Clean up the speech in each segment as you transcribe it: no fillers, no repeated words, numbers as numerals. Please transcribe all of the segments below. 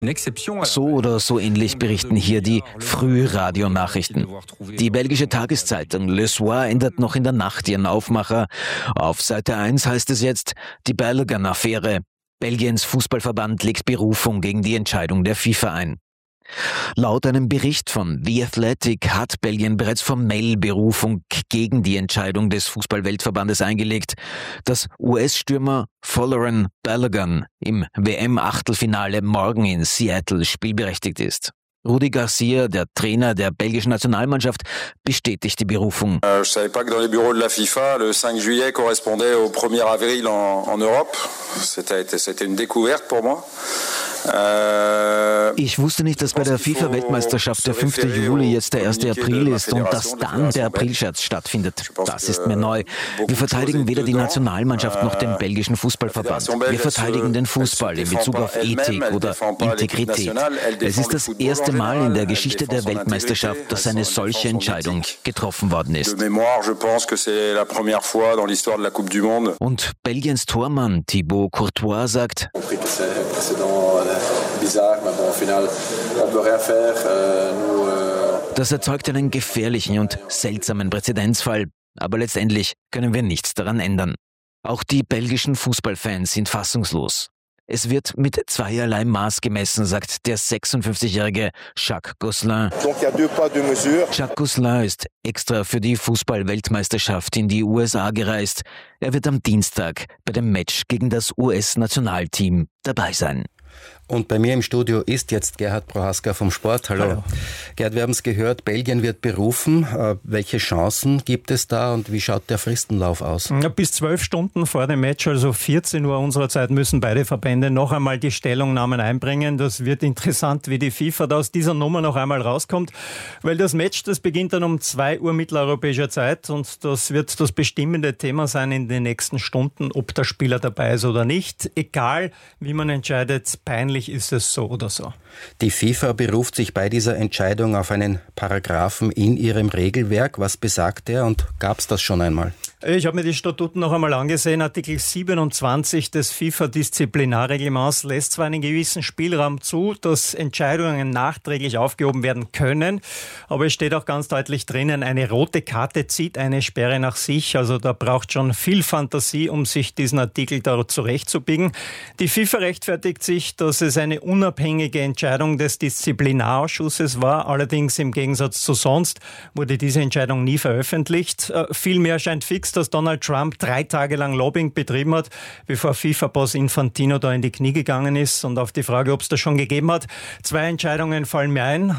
So oder so ähnlich berichten hier die Frühradionachrichten. Die belgische Tageszeitung Le Soir ändert noch in der Nacht ihren Aufmacher. Auf Seite 1 heißt es jetzt, die Belgen-Affäre. Belgiens Fußballverband legt Berufung gegen die Entscheidung der FIFA ein. Laut einem Bericht von The Athletic hat Belgien bereits formell Berufung gegen die Entscheidung des Fußballweltverbandes eingelegt, dass US-Stürmer Folarin Balogun im WM-Achtelfinale morgen in Seattle spielberechtigt ist. Rudi Garcia, der Trainer der belgischen Nationalmannschaft, bestätigt die Berufung. Je savais pas que dans les bureaux de la FIFA, le 5 juillet correspondait au 1er avril en Europe. C'était une découverte pour moi. Ich wusste nicht, dass bei der FIFA-Weltmeisterschaft der 5. Juli jetzt der 1. April ist und dass dann der Aprilscherz stattfindet. Das ist mir neu. Wir verteidigen weder die Nationalmannschaft noch den belgischen Fußballverband. Wir verteidigen den Fußball in Bezug auf Ethik oder Integrität. Es ist das erste Mal in der Geschichte der Weltmeisterschaft, dass eine solche Entscheidung getroffen worden ist. Und Belgiens Tormann Thibaut Courtois sagt: Das erzeugt einen gefährlichen und seltsamen Präzedenzfall, aber letztendlich können wir nichts daran ändern. Auch die belgischen Fußballfans sind fassungslos. Es wird mit zweierlei Maß gemessen, sagt der 56-jährige Jacques Gosselin. Jacques Gosselin ist extra für die Fußball-Weltmeisterschaft in die USA gereist. Er wird am Dienstag bei dem Match gegen das US-Nationalteam dabei sein. Und bei mir im Studio ist jetzt Gerhard Prohaska vom Sport. Hallo. Gerhard, wir haben es gehört, Belgien wird berufen. Welche Chancen gibt es da und wie schaut der Fristenlauf aus? Ja, bis 12 Stunden vor dem Match, also 14 Uhr unserer Zeit, müssen beide Verbände noch einmal die Stellungnahmen einbringen. Das wird interessant, wie die FIFA da aus dieser Nummer noch einmal rauskommt, weil das Match, das beginnt dann um 2 Uhr mitteleuropäischer Zeit und das wird das bestimmende Thema sein in den nächsten Stunden, ob der Spieler dabei ist oder nicht. Egal, wie man entscheidet, peinlich ist es so oder so. Die FIFA beruft sich bei dieser Entscheidung auf einen Paragraphen in ihrem Regelwerk. Was besagt der und gab es das schon einmal? Ich habe mir die Statuten noch einmal angesehen. Artikel 27 des FIFA-Disziplinarreglements lässt zwar einen gewissen Spielraum zu, dass Entscheidungen nachträglich aufgehoben werden können, aber es steht auch ganz deutlich drinnen, eine rote Karte zieht eine Sperre nach sich. Also da braucht schon viel Fantasie, um sich diesen Artikel da zurechtzubiegen. Die FIFA rechtfertigt sich, dass es eine unabhängige Entscheidung des Disziplinarausschusses war. Allerdings im Gegensatz zu sonst wurde diese Entscheidung nie veröffentlicht. Vielmehr scheint fix, dass Donald Trump 3 Tage lang Lobbying betrieben hat, bevor FIFA-Boss Infantino da in die Knie gegangen ist. Und auf die Frage, ob es das schon gegeben hat, 2 Entscheidungen fallen mir ein.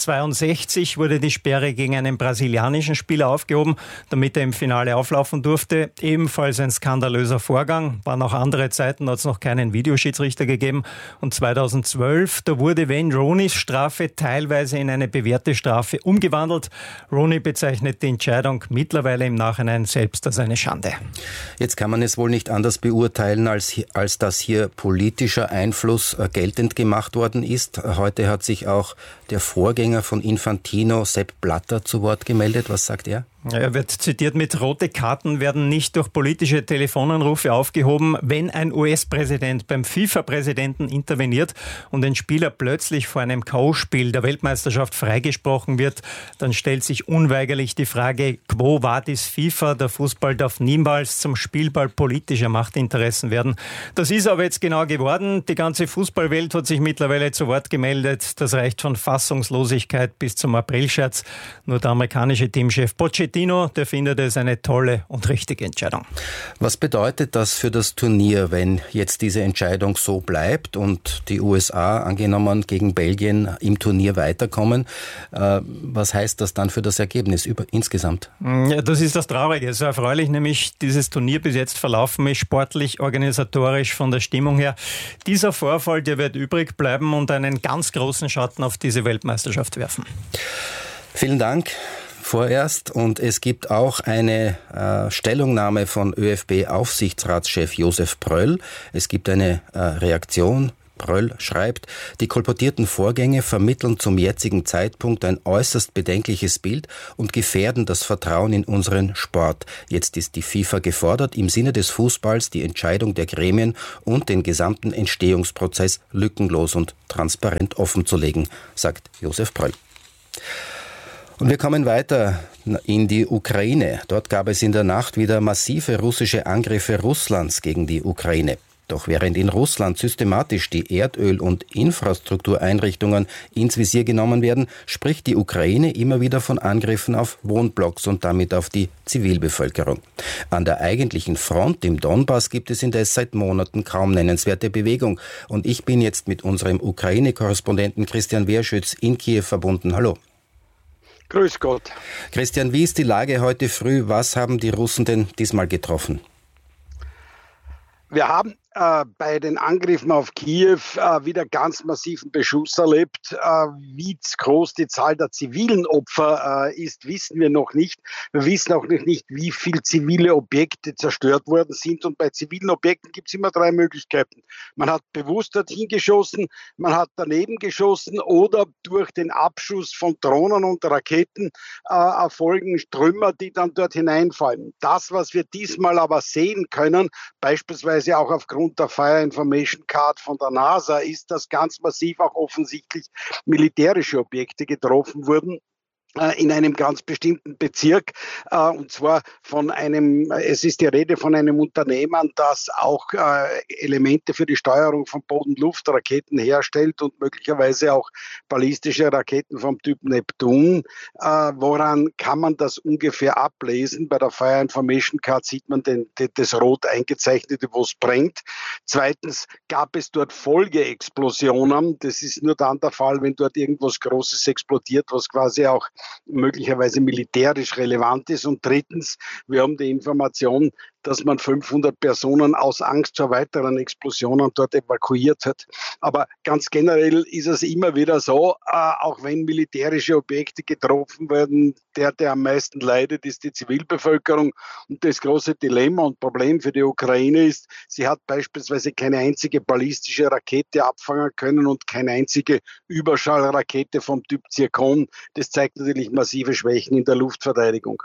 1962 wurde die Sperre gegen einen brasilianischen Spieler aufgehoben, damit er im Finale auflaufen durfte. Ebenfalls ein skandalöser Vorgang. Waren auch andere Zeiten, da hat es noch keinen Videoschiedsrichter gegeben. Und 2012, da wurde Wayne Rooneys Strafe teilweise in eine bewährte Strafe umgewandelt. Rooney bezeichnet die Entscheidung mittlerweile im Nachhinein selbst als eine Schande. Jetzt kann man es wohl nicht anders beurteilen, als dass hier politischer Einfluss geltend gemacht worden ist. Heute hat sich auch der Vorgänger von Infantino, Sepp Blatter, zu Wort gemeldet. Was sagt er? Er wird zitiert mit: Rote Karten werden nicht durch politische Telefonanrufe aufgehoben. Wenn ein US-Präsident beim FIFA-Präsidenten interveniert und ein Spieler plötzlich vor einem K.O.-Spiel der Weltmeisterschaft freigesprochen wird, dann stellt sich unweigerlich die Frage, quo vadis FIFA? Der Fußball darf niemals zum Spielball politischer Machtinteressen werden. Das ist aber jetzt genau geworden. Die ganze Fußballwelt hat sich mittlerweile zu Wort gemeldet. Das reicht von Fassungslosigkeit bis zum Aprilscherz. Nur der amerikanische Teamchef Pochettino, der findet es eine tolle und richtige Entscheidung. Was bedeutet das für das Turnier, wenn jetzt diese Entscheidung so bleibt und die USA, angenommen gegen Belgien, im Turnier weiterkommen? Was heißt das dann für das Ergebnis insgesamt? Ja, das ist das Traurige. So erfreulich nämlich dieses Turnier bis jetzt verlaufen ist, sportlich, organisatorisch, von der Stimmung her. Dieser Vorfall, der wird übrig bleiben und einen ganz großen Schatten auf diese Weltmeisterschaft werfen. Vielen Dank. Vorerst, und es gibt auch eine Stellungnahme von ÖFB-Aufsichtsratschef Josef Pröll. Es gibt eine Reaktion Pröll schreibt, die kolportierten Vorgänge vermitteln zum jetzigen Zeitpunkt ein äußerst bedenkliches Bild und gefährden das Vertrauen in unseren Sport. Jetzt ist die FIFA gefordert, im Sinne des Fußballs die Entscheidung der Gremien und den gesamten Entstehungsprozess lückenlos und transparent offenzulegen, sagt Josef Pröll. Und wir kommen weiter in die Ukraine. Dort gab es in der Nacht wieder massive russische Angriffe Russlands gegen die Ukraine. Doch während in Russland systematisch die Erdöl- und Infrastruktureinrichtungen ins Visier genommen werden, spricht die Ukraine immer wieder von Angriffen auf Wohnblocks und damit auf die Zivilbevölkerung. An der eigentlichen Front im Donbass gibt es indes seit Monaten kaum nennenswerte Bewegung. Und ich bin jetzt mit unserem Ukraine-Korrespondenten Christian Wehrschütz in Kiew verbunden. Hallo. Grüß Gott. Christian, wie ist die Lage heute früh? Was haben die Russen denn diesmal getroffen? Wir haben bei den Angriffen auf Kiew wieder ganz massiven Beschuss erlebt. Wie groß die Zahl der zivilen Opfer ist, wissen wir noch nicht. Wir wissen auch noch nicht, wie viele zivile Objekte zerstört worden sind. Und bei zivilen Objekten gibt es immer drei Möglichkeiten. Man hat bewusst dorthin geschossen, man hat daneben geschossen oder durch den Abschuss von Drohnen und Raketen erfolgen Trümmer, die dann dort hineinfallen. Das, was wir diesmal aber sehen können, beispielsweise auch aufgrund der Fire Information Card von der NASA, ist, dass ganz massiv auch offensichtlich militärische Objekte getroffen wurden in einem ganz bestimmten Bezirk, und zwar es ist die Rede von einem Unternehmen, das auch Elemente für die Steuerung von Boden-Luft-Raketen herstellt und möglicherweise auch ballistische Raketen vom Typ Neptun. Woran kann man das ungefähr ablesen? Bei der Fire Information Card sieht man das Rot eingezeichnete, wo es brennt. Zweitens gab es dort Folgeexplosionen. Das ist nur dann der Fall, wenn dort irgendwas Großes explodiert, was quasi auch möglicherweise militärisch relevant ist. Und drittens, wir haben die Information, dass man 500 Personen aus Angst vor weiteren Explosionen dort evakuiert hat. Aber ganz generell ist es immer wieder so, auch wenn militärische Objekte getroffen werden, der am meisten leidet, ist die Zivilbevölkerung. Und das große Dilemma und Problem für die Ukraine ist, sie hat beispielsweise keine einzige ballistische Rakete abfangen können und keine einzige Überschallrakete vom Typ Zirkon. Das zeigt natürlich massive Schwächen in der Luftverteidigung.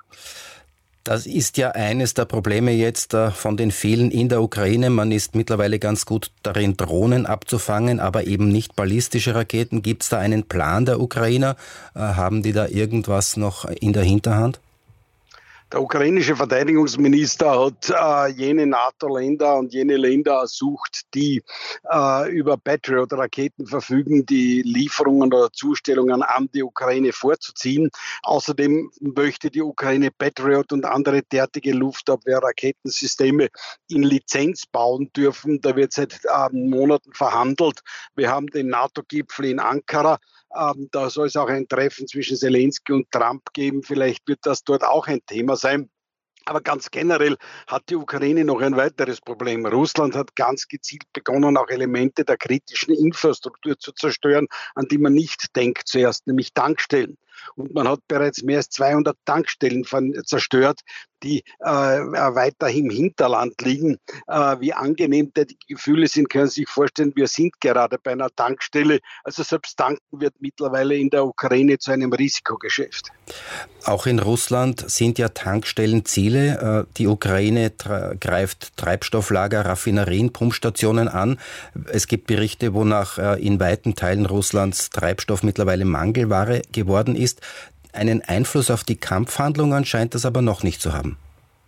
Das ist ja eines der Probleme jetzt von den vielen in der Ukraine. Man ist mittlerweile ganz gut darin, Drohnen abzufangen, aber eben nicht ballistische Raketen. Gibt es da einen Plan der Ukrainer? Haben die da irgendwas noch in der Hinterhand? Der ukrainische Verteidigungsminister hat jene NATO-Länder und jene Länder ersucht, die über Patriot-Raketen verfügen, die Lieferungen oder Zustellungen an die Ukraine vorzuziehen. Außerdem möchte die Ukraine Patriot und andere derartige Luftabwehrraketensysteme in Lizenz bauen dürfen. Da wird seit Monaten verhandelt. Wir haben den NATO-Gipfel in Ankara. Da soll es auch ein Treffen zwischen Zelensky und Trump geben. Vielleicht wird das dort auch ein Thema sein. Aber ganz generell hat die Ukraine noch ein weiteres Problem. Russland hat ganz gezielt begonnen, auch Elemente der kritischen Infrastruktur zu zerstören, an die man nicht denkt zuerst, nämlich Tankstellen. Und man hat bereits mehr als 200 Tankstellen zerstört, die weiter im Hinterland liegen. Wie angenehm die Gefühle sind, können Sie sich vorstellen, wir sind gerade bei einer Tankstelle. Also selbst tanken wird mittlerweile in der Ukraine zu einem Risikogeschäft. Auch in Russland sind ja Tankstellen Ziele. Die Ukraine greift Treibstofflager, Raffinerien, Pumpstationen an. Es gibt Berichte, wonach in weiten Teilen Russlands Treibstoff mittlerweile Mangelware geworden ist. Einen Einfluss auf die Kampfhandlungen scheint das aber noch nicht zu haben.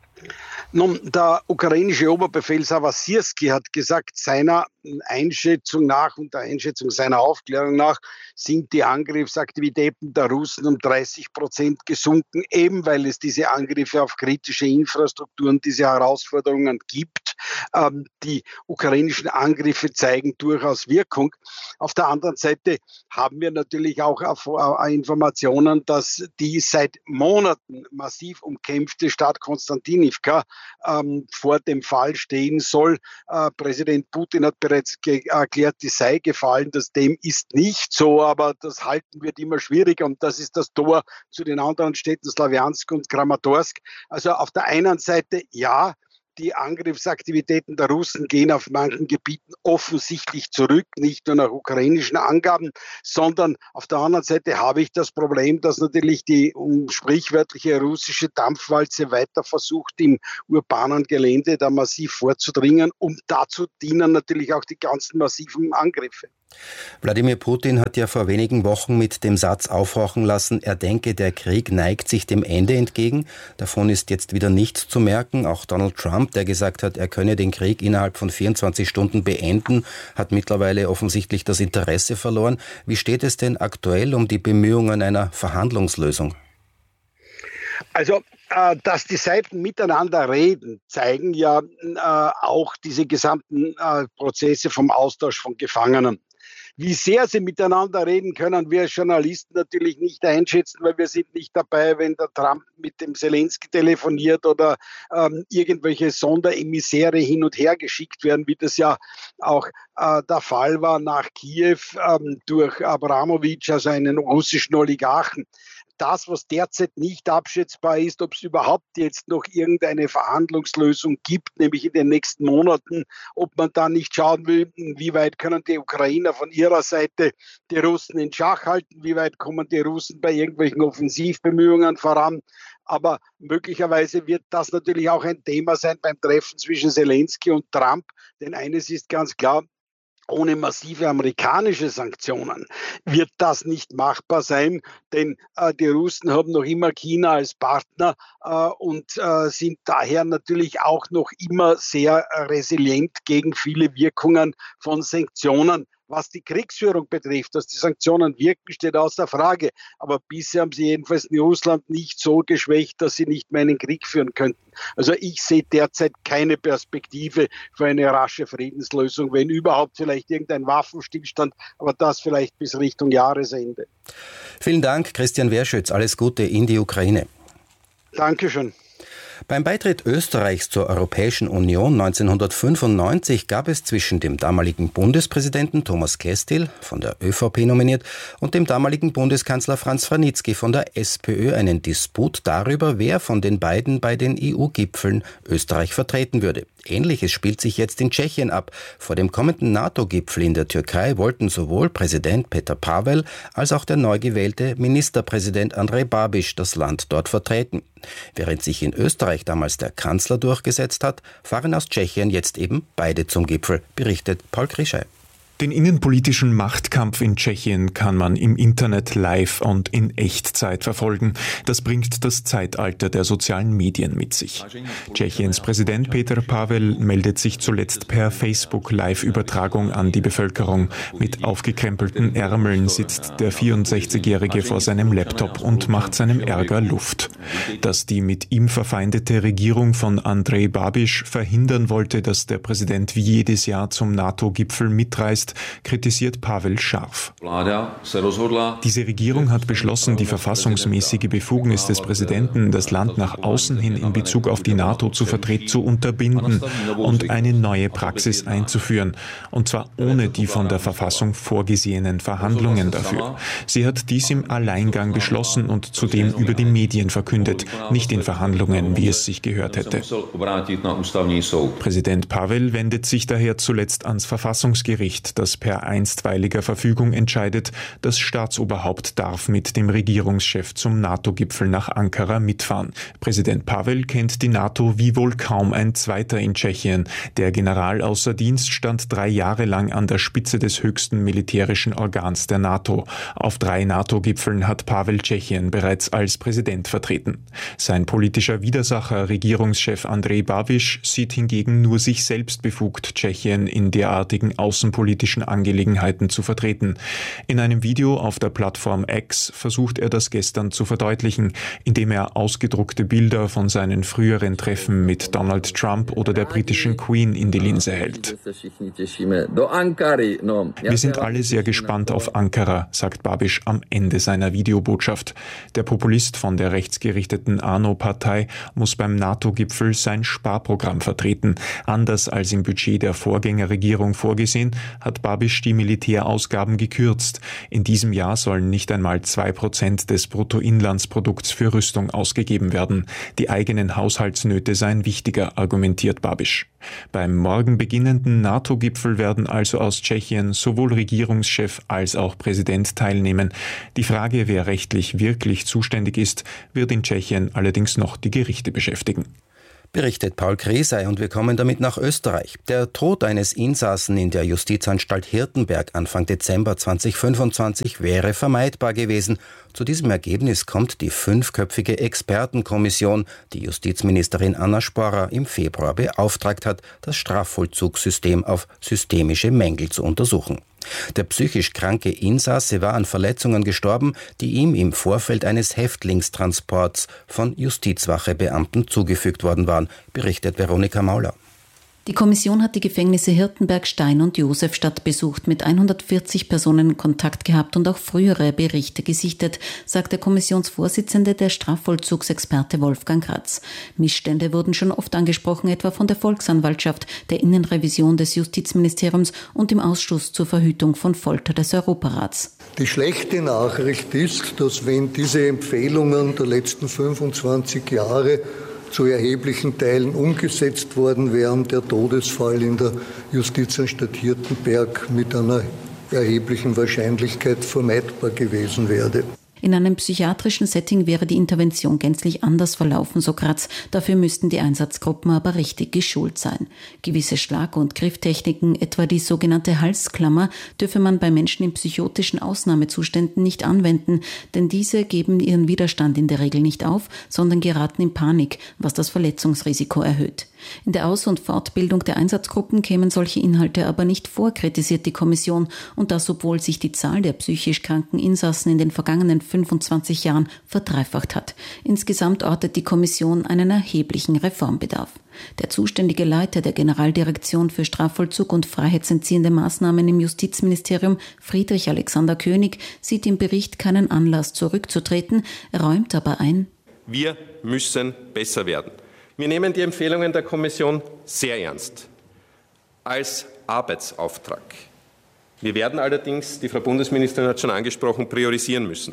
Nun, der ukrainische Oberbefehlshaber Syrski hat gesagt, seiner Einschätzung nach und der Einschätzung seiner Aufklärung nach sind die Angriffsaktivitäten der Russen um 30% gesunken, eben weil es diese Angriffe auf kritische Infrastrukturen, diese Herausforderungen gibt. Die ukrainischen Angriffe zeigen durchaus Wirkung. Auf der anderen Seite haben wir natürlich auch Informationen, dass die seit Monaten massiv umkämpfte Stadt Konstantinivka vor dem Fall stehen soll. Präsident Putin hat bereits erklärt, die sei gefallen. Dem ist nicht so, aber das Halten wird immer schwieriger und das ist das Tor zu den anderen Städten Slawiansk und Kramatorsk. Also auf der einen Seite ja, Die Angriffsaktivitäten der Russen gehen auf manchen Gebieten offensichtlich zurück, nicht nur nach ukrainischen Angaben, sondern auf der anderen Seite habe ich das Problem, dass natürlich die sprichwörtliche russische Dampfwalze weiter versucht, im urbanen Gelände da massiv vorzudringen, um dazu dienen natürlich auch die ganzen massiven Angriffe. Wladimir Putin hat ja vor wenigen Wochen mit dem Satz aufhorchen lassen, er denke, der Krieg neigt sich dem Ende entgegen. Davon ist jetzt wieder nichts zu merken. Auch Donald Trump, der gesagt hat, er könne den Krieg innerhalb von 24 Stunden beenden, hat mittlerweile offensichtlich das Interesse verloren. Wie steht es denn aktuell um die Bemühungen einer Verhandlungslösung? Also, dass die Seiten miteinander reden, zeigen ja auch diese gesamten Prozesse vom Austausch von Gefangenen. Wie sehr sie miteinander reden, können wir als Journalisten natürlich nicht einschätzen, weil wir sind nicht dabei, wenn der Trump mit dem Zelensky telefoniert oder irgendwelche Sonderemissäre hin und her geschickt werden, wie das ja auch der Fall war nach Kiew durch Abramowitsch, also einen russischen Oligarchen. Das, was derzeit nicht abschätzbar ist, ob es überhaupt jetzt noch irgendeine Verhandlungslösung gibt, nämlich in den nächsten Monaten, ob man da nicht schauen will, wie weit können die Ukrainer von ihrer Seite die Russen in Schach halten, wie weit kommen die Russen bei irgendwelchen Offensivbemühungen voran. Aber möglicherweise wird das natürlich auch ein Thema sein beim Treffen zwischen Zelensky und Trump, denn eines ist ganz klar: Ohne massive amerikanische Sanktionen wird das nicht machbar sein, denn die Russen haben noch immer China als Partner und sind daher natürlich auch noch immer sehr resilient gegen viele Wirkungen von Sanktionen. Was die Kriegsführung betrifft, dass die Sanktionen wirken, steht außer Frage. Aber bisher haben sie jedenfalls in Russland nicht so geschwächt, dass sie nicht mehr einen Krieg führen könnten. Also ich sehe derzeit keine Perspektive für eine rasche Friedenslösung, wenn überhaupt vielleicht irgendein Waffenstillstand, aber das vielleicht bis Richtung Jahresende. Vielen Dank, Christian Werschütz. Alles Gute in die Ukraine. Dankeschön. Beim Beitritt Österreichs zur Europäischen Union 1995 gab es zwischen dem damaligen Bundespräsidenten Thomas Kestil, von der ÖVP nominiert, und dem damaligen Bundeskanzler Franz Vranitzky von der SPÖ einen Disput darüber, wer von den beiden bei den EU-Gipfeln Österreich vertreten würde. Ähnliches spielt sich jetzt in Tschechien ab. Vor dem kommenden NATO-Gipfel in der Türkei wollten sowohl Präsident Petr Pavel als auch der neu gewählte Ministerpräsident Andrej Babiš das Land dort vertreten. Während sich in Österreich damals der Kanzler durchgesetzt hat, fahren aus Tschechien jetzt eben beide zum Gipfel, berichtet Paul Krischei. Den innenpolitischen Machtkampf in Tschechien kann man im Internet live und in Echtzeit verfolgen. Das bringt das Zeitalter der sozialen Medien mit sich. Tschechiens Präsident Petr Pavel meldet sich zuletzt per Facebook-Live-Übertragung an die Bevölkerung. Mit aufgekrempelten Ärmeln sitzt der 64-Jährige vor seinem Laptop und macht seinem Ärger Luft. Dass die mit ihm verfeindete Regierung von Andrej Babiš verhindern wollte, dass der Präsident wie jedes Jahr zum NATO-Gipfel mitreist, kritisiert Pavel scharf. Diese Regierung hat beschlossen, die verfassungsmäßige Befugnis des Präsidenten, das Land nach außen hin in Bezug auf die NATO zu vertreten, zu unterbinden und eine neue Praxis einzuführen. Und zwar ohne die von der Verfassung vorgesehenen Verhandlungen dafür. Sie hat dies im Alleingang beschlossen und zudem über die Medien verkündet, nicht in Verhandlungen, wie es sich gehört hätte. Präsident Pavel wendet sich daher zuletzt ans Verfassungsgericht, das per einstweiliger Verfügung entscheidet, das Staatsoberhaupt darf mit dem Regierungschef zum NATO-Gipfel nach Ankara mitfahren. Präsident Pavel kennt die NATO wie wohl kaum ein Zweiter in Tschechien. Der General außer Dienst stand 3 Jahre lang an der Spitze des höchsten militärischen Organs der NATO. Auf 3 NATO-Gipfeln hat Pavel Tschechien bereits als Präsident vertreten. Sein politischer Widersacher, Regierungschef Andrej Babiš, sieht hingegen nur sich selbst befugt, Tschechien in derartigen außenpolitischen Angelegenheiten zu vertreten. In einem Video auf der Plattform X versucht er das gestern zu verdeutlichen, indem er ausgedruckte Bilder von seinen früheren Treffen mit Donald Trump oder der britischen Queen in die Linse hält. Wir sind alle sehr gespannt auf Ankara, sagt Babiš am Ende seiner Videobotschaft. Der Populist von der rechtsgerichteten ANO-Partei muss beim NATO-Gipfel sein Sparprogramm vertreten. Anders als im Budget der Vorgängerregierung vorgesehen, hat hat Babiš die Militärausgaben gekürzt. In diesem Jahr sollen nicht einmal 2% des Bruttoinlandsprodukts für Rüstung ausgegeben werden. Die eigenen Haushaltsnöte seien wichtiger, argumentiert Babiš. Beim morgen beginnenden NATO-Gipfel werden also aus Tschechien sowohl Regierungschef als auch Präsident teilnehmen. Die Frage, wer rechtlich wirklich zuständig ist, wird in Tschechien allerdings noch die Gerichte beschäftigen. Berichtet Paul Kresey, und wir kommen damit nach Österreich. Der Tod eines Insassen in der Justizanstalt Hirtenberg Anfang Dezember 2025 wäre vermeidbar gewesen. Zu diesem Ergebnis kommt die 5-köpfige Expertenkommission, die Justizministerin Anna Sporrer im Februar beauftragt hat, das Strafvollzugssystem auf systemische Mängel zu untersuchen. Der psychisch kranke Insasse war an Verletzungen gestorben, die ihm im Vorfeld eines Häftlingstransports von Justizwachebeamten zugefügt worden waren, berichtet Veronika Mauler. Die Kommission hat die Gefängnisse Hirtenberg, Stein und Josefstadt besucht, mit 140 Personen Kontakt gehabt und auch frühere Berichte gesichtet, sagt der Kommissionsvorsitzende, der Strafvollzugsexperte Wolfgang Ratz. Missstände wurden schon oft angesprochen, etwa von der Volksanwaltschaft, der Innenrevision des Justizministeriums und dem Ausschuss zur Verhütung von Folter des Europarats. Die schlechte Nachricht ist, dass wenn diese Empfehlungen der letzten 25 Jahre zu erheblichen Teilen umgesetzt worden wären, der Todesfall in der Justizanstalt Hirtenberg mit einer erheblichen Wahrscheinlichkeit vermeidbar gewesen wäre. In einem psychiatrischen Setting wäre die Intervention gänzlich anders verlaufen, so Kratz. Dafür müssten die Einsatzgruppen aber richtig geschult sein. Gewisse Schlag- und Grifftechniken, etwa die sogenannte Halsklammer, dürfe man bei Menschen in psychotischen Ausnahmezuständen nicht anwenden, denn diese geben ihren Widerstand in der Regel nicht auf, sondern geraten in Panik, was das Verletzungsrisiko erhöht. In der Aus- und Fortbildung der Einsatzgruppen kämen solche Inhalte aber nicht vor, kritisiert die Kommission, und das obwohl sich die Zahl der psychisch kranken Insassen in den vergangenen 25 Jahren verdreifacht hat. Insgesamt ortet die Kommission einen erheblichen Reformbedarf. Der zuständige Leiter der Generaldirektion für Strafvollzug und freiheitsentziehende Maßnahmen im Justizministerium, Friedrich Alexander König, sieht im Bericht keinen Anlass zurückzutreten, räumt aber ein: Wir müssen besser werden. Wir nehmen die Empfehlungen der Kommission sehr ernst, als Arbeitsauftrag. Wir werden allerdings, die Frau Bundesministerin hat schon angesprochen, priorisieren müssen.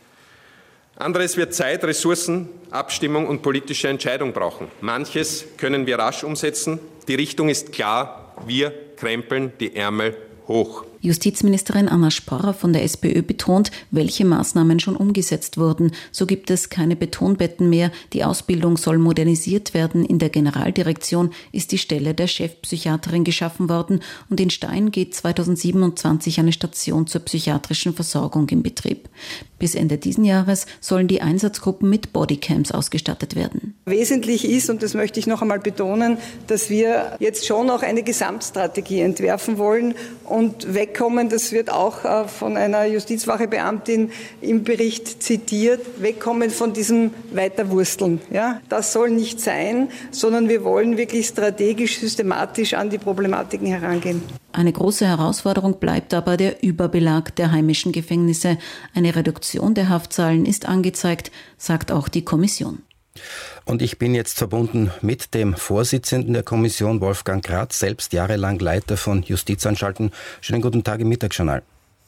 Anderes wird Zeit, Ressourcen, Abstimmung und politische Entscheidung brauchen. Manches können wir rasch umsetzen. Die Richtung ist klar, wir krempeln die Ärmel hoch. Justizministerin Anna Sporrer von der SPÖ betont, welche Maßnahmen schon umgesetzt wurden. So gibt es keine Betonbetten mehr, die Ausbildung soll modernisiert werden. In der Generaldirektion ist die Stelle der Chefpsychiaterin geschaffen worden und in Stein geht 2027 eine Station zur psychiatrischen Versorgung in Betrieb. Bis Ende diesen Jahres sollen die Einsatzgruppen mit Bodycams ausgestattet werden. Wesentlich ist, und das möchte ich noch einmal betonen, dass wir jetzt schon auch eine Gesamtstrategie entwerfen wollen und wegkommen, das wird auch von einer Justizwachebeamtin im Bericht zitiert, wegkommen von diesem Weiterwursteln. Ja? Das soll nicht sein, sondern wir wollen wirklich strategisch, systematisch an die Problematiken herangehen. Eine große Herausforderung bleibt aber der Überbelag der heimischen Gefängnisse. Eine Reduktion der Haftzahlen ist angezeigt, sagt auch die Kommission. Und ich bin jetzt verbunden mit dem Vorsitzenden der Kommission, Wolfgang Kratz, selbst jahrelang Leiter von Justizanstalten. Schönen guten Tag im Mittagsjournal.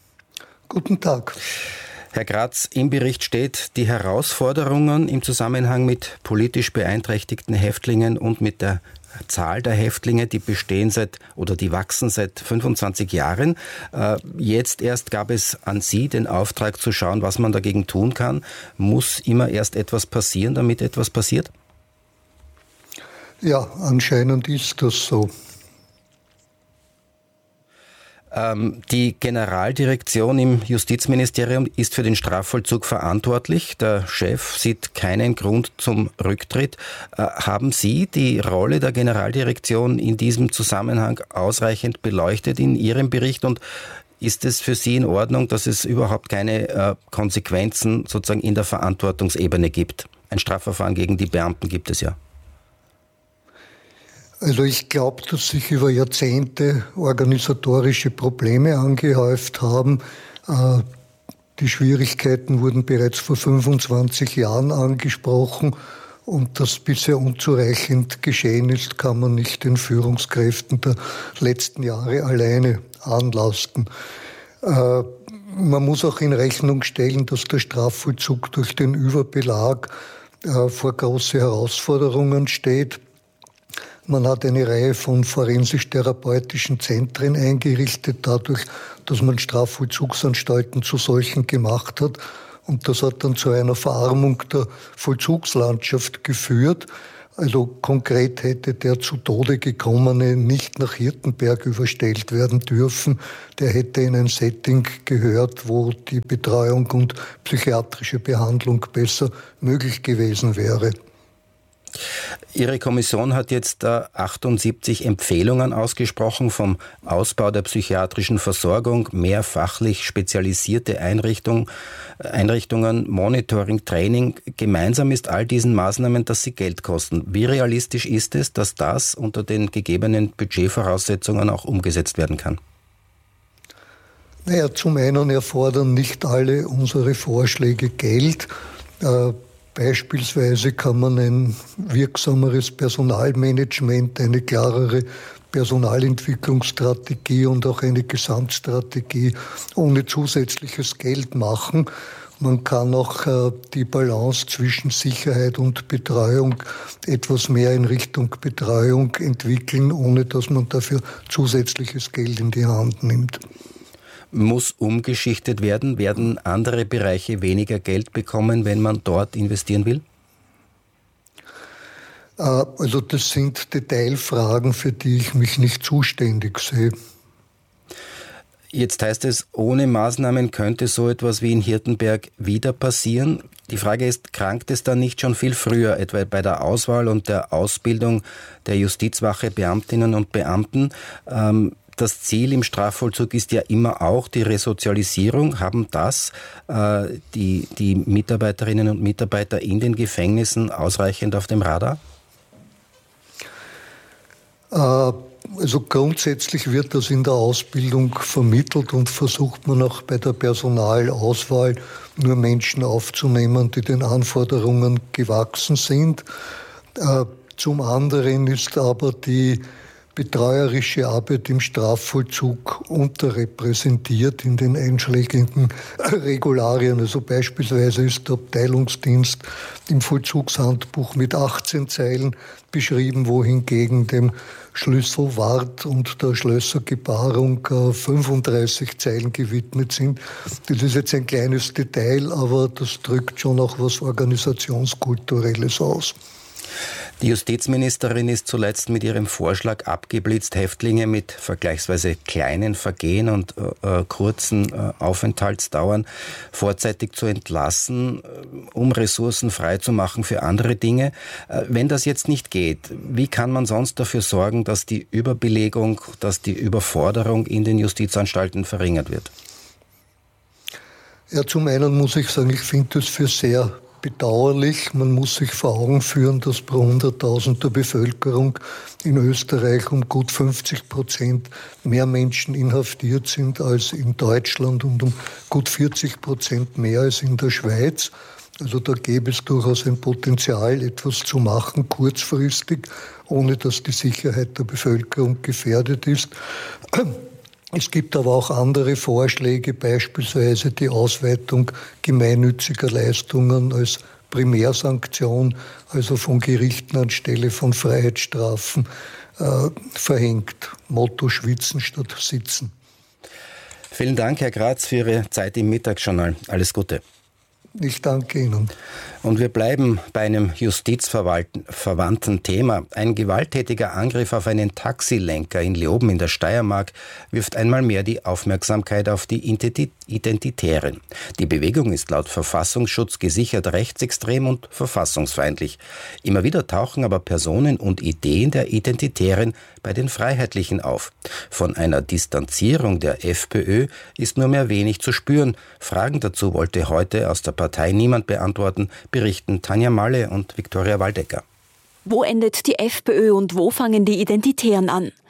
Guten Tag. Herr Kratz, im Bericht steht, die Herausforderungen im Zusammenhang mit politisch beeinträchtigten Häftlingen und mit der Zahl der Häftlinge, die wachsen seit 25 Jahren. Jetzt erst gab es an Sie den Auftrag zu schauen, was man dagegen tun kann. Muss immer erst etwas passieren, damit etwas passiert? Ja, anscheinend ist das so. Die Generaldirektion im Justizministerium ist für den Strafvollzug verantwortlich. Der Chef sieht keinen Grund zum Rücktritt. Haben Sie die Rolle der Generaldirektion in diesem Zusammenhang ausreichend beleuchtet in Ihrem Bericht? Und ist es für Sie in Ordnung, dass es überhaupt keine Konsequenzen sozusagen in der Verantwortungsebene gibt? Ein Strafverfahren gegen die Beamten gibt es ja. Also ich glaube, dass sich über Jahrzehnte organisatorische Probleme angehäuft haben. Die Schwierigkeiten wurden bereits vor 25 Jahren angesprochen und das bisher unzureichend geschehen ist, kann man nicht den Führungskräften der letzten Jahre alleine anlasten. Man muss auch in Rechnung stellen, dass der Strafvollzug durch den Überbelag vor große Herausforderungen steht. Man hat eine Reihe von forensisch-therapeutischen Zentren eingerichtet, dadurch, dass man Strafvollzugsanstalten zu solchen gemacht hat. Und das hat dann zu einer Verarmung der Vollzugslandschaft geführt. Also konkret hätte der zu Tode gekommene nicht nach Hirtenberg überstellt werden dürfen. Der hätte in ein Setting gehört, wo die Betreuung und psychiatrische Behandlung besser möglich gewesen wäre. Ihre Kommission hat jetzt 78 Empfehlungen ausgesprochen vom Ausbau der psychiatrischen Versorgung, mehr fachlich spezialisierte Einrichtungen, Monitoring, Training. Gemeinsam ist all diesen Maßnahmen, dass sie Geld kosten. Wie realistisch ist es, dass das unter den gegebenen Budgetvoraussetzungen auch umgesetzt werden kann? Naja, zum einen erfordern nicht alle unsere Vorschläge Geld. Beispielsweise kann man ein wirksameres Personalmanagement, eine klarere Personalentwicklungsstrategie und auch eine Gesamtstrategie ohne zusätzliches Geld machen. Man kann auch die Balance zwischen Sicherheit und Betreuung etwas mehr in Richtung Betreuung entwickeln, ohne dass man dafür zusätzliches Geld in die Hand nimmt. Muss umgeschichtet werden? Werden andere Bereiche weniger Geld bekommen, wenn man dort investieren will? Also das sind Detailfragen, für die ich mich nicht zuständig sehe. Jetzt heißt es, ohne Maßnahmen könnte so etwas wie in Hirtenberg wieder passieren. Die Frage ist, krankt es dann nicht schon viel früher, etwa bei der Auswahl und der Ausbildung der Justizwache Beamtinnen und Beamten? Das Ziel im Strafvollzug ist ja immer auch die Resozialisierung. Haben das die Mitarbeiterinnen und Mitarbeiter in den Gefängnissen ausreichend auf dem Radar? Also grundsätzlich wird das in der Ausbildung vermittelt und versucht man auch bei der Personalauswahl nur Menschen aufzunehmen, die den Anforderungen gewachsen sind. Zum anderen ist aber die betreuerische Arbeit im Strafvollzug unterrepräsentiert in den einschlägigen Regularien. Also beispielsweise ist der Abteilungsdienst im Vollzugshandbuch mit 18 Zeilen beschrieben, wohingegen dem Schlüsselwart und der Schlössergebarung 35 Zeilen gewidmet sind. Das ist jetzt ein kleines Detail, aber das drückt schon auch was Organisationskulturelles aus. Die Justizministerin ist zuletzt mit ihrem Vorschlag abgeblitzt, Häftlinge mit vergleichsweise kleinen Vergehen und kurzen Aufenthaltsdauern vorzeitig zu entlassen, um Ressourcen freizumachen für andere Dinge. Wenn das jetzt nicht geht, wie kann man sonst dafür sorgen, dass die Überbelegung, dass die Überforderung in den Justizanstalten verringert wird? Ja, zum einen muss ich sagen, ich finde das für sehr bedauerlich. Man muss sich vor Augen führen, dass pro 100.000 der Bevölkerung in Österreich um gut 50% mehr Menschen inhaftiert sind als in Deutschland und um gut 40% mehr als in der Schweiz. Also da gäbe es durchaus ein Potenzial, etwas zu machen, kurzfristig, ohne dass die Sicherheit der Bevölkerung gefährdet ist. Es gibt aber auch andere Vorschläge, beispielsweise die Ausweitung gemeinnütziger Leistungen als Primärsanktion, also von Gerichten anstelle von Freiheitsstrafen verhängt. Motto: Schwitzen statt Sitzen. Vielen Dank, Herr Gratz, für Ihre Zeit im Mittagsjournal. Alles Gute. Ich danke Ihnen. Und wir bleiben bei einem justizverwandten Thema. Ein gewalttätiger Angriff auf einen Taxilenker in Leoben in der Steiermark wirft einmal mehr die Aufmerksamkeit auf die Identitären. Die Bewegung ist laut Verfassungsschutz gesichert rechtsextrem und verfassungsfeindlich. Immer wieder tauchen aber Personen und Ideen der Identitären bei den Freiheitlichen auf. Von einer Distanzierung der FPÖ ist nur mehr wenig zu spüren. Fragen dazu wollte heute aus der Partei niemand beantworten, berichten Tanja Malle und Viktoria Waldecker. Wo endet die FPÖ und wo fangen die Identitären an?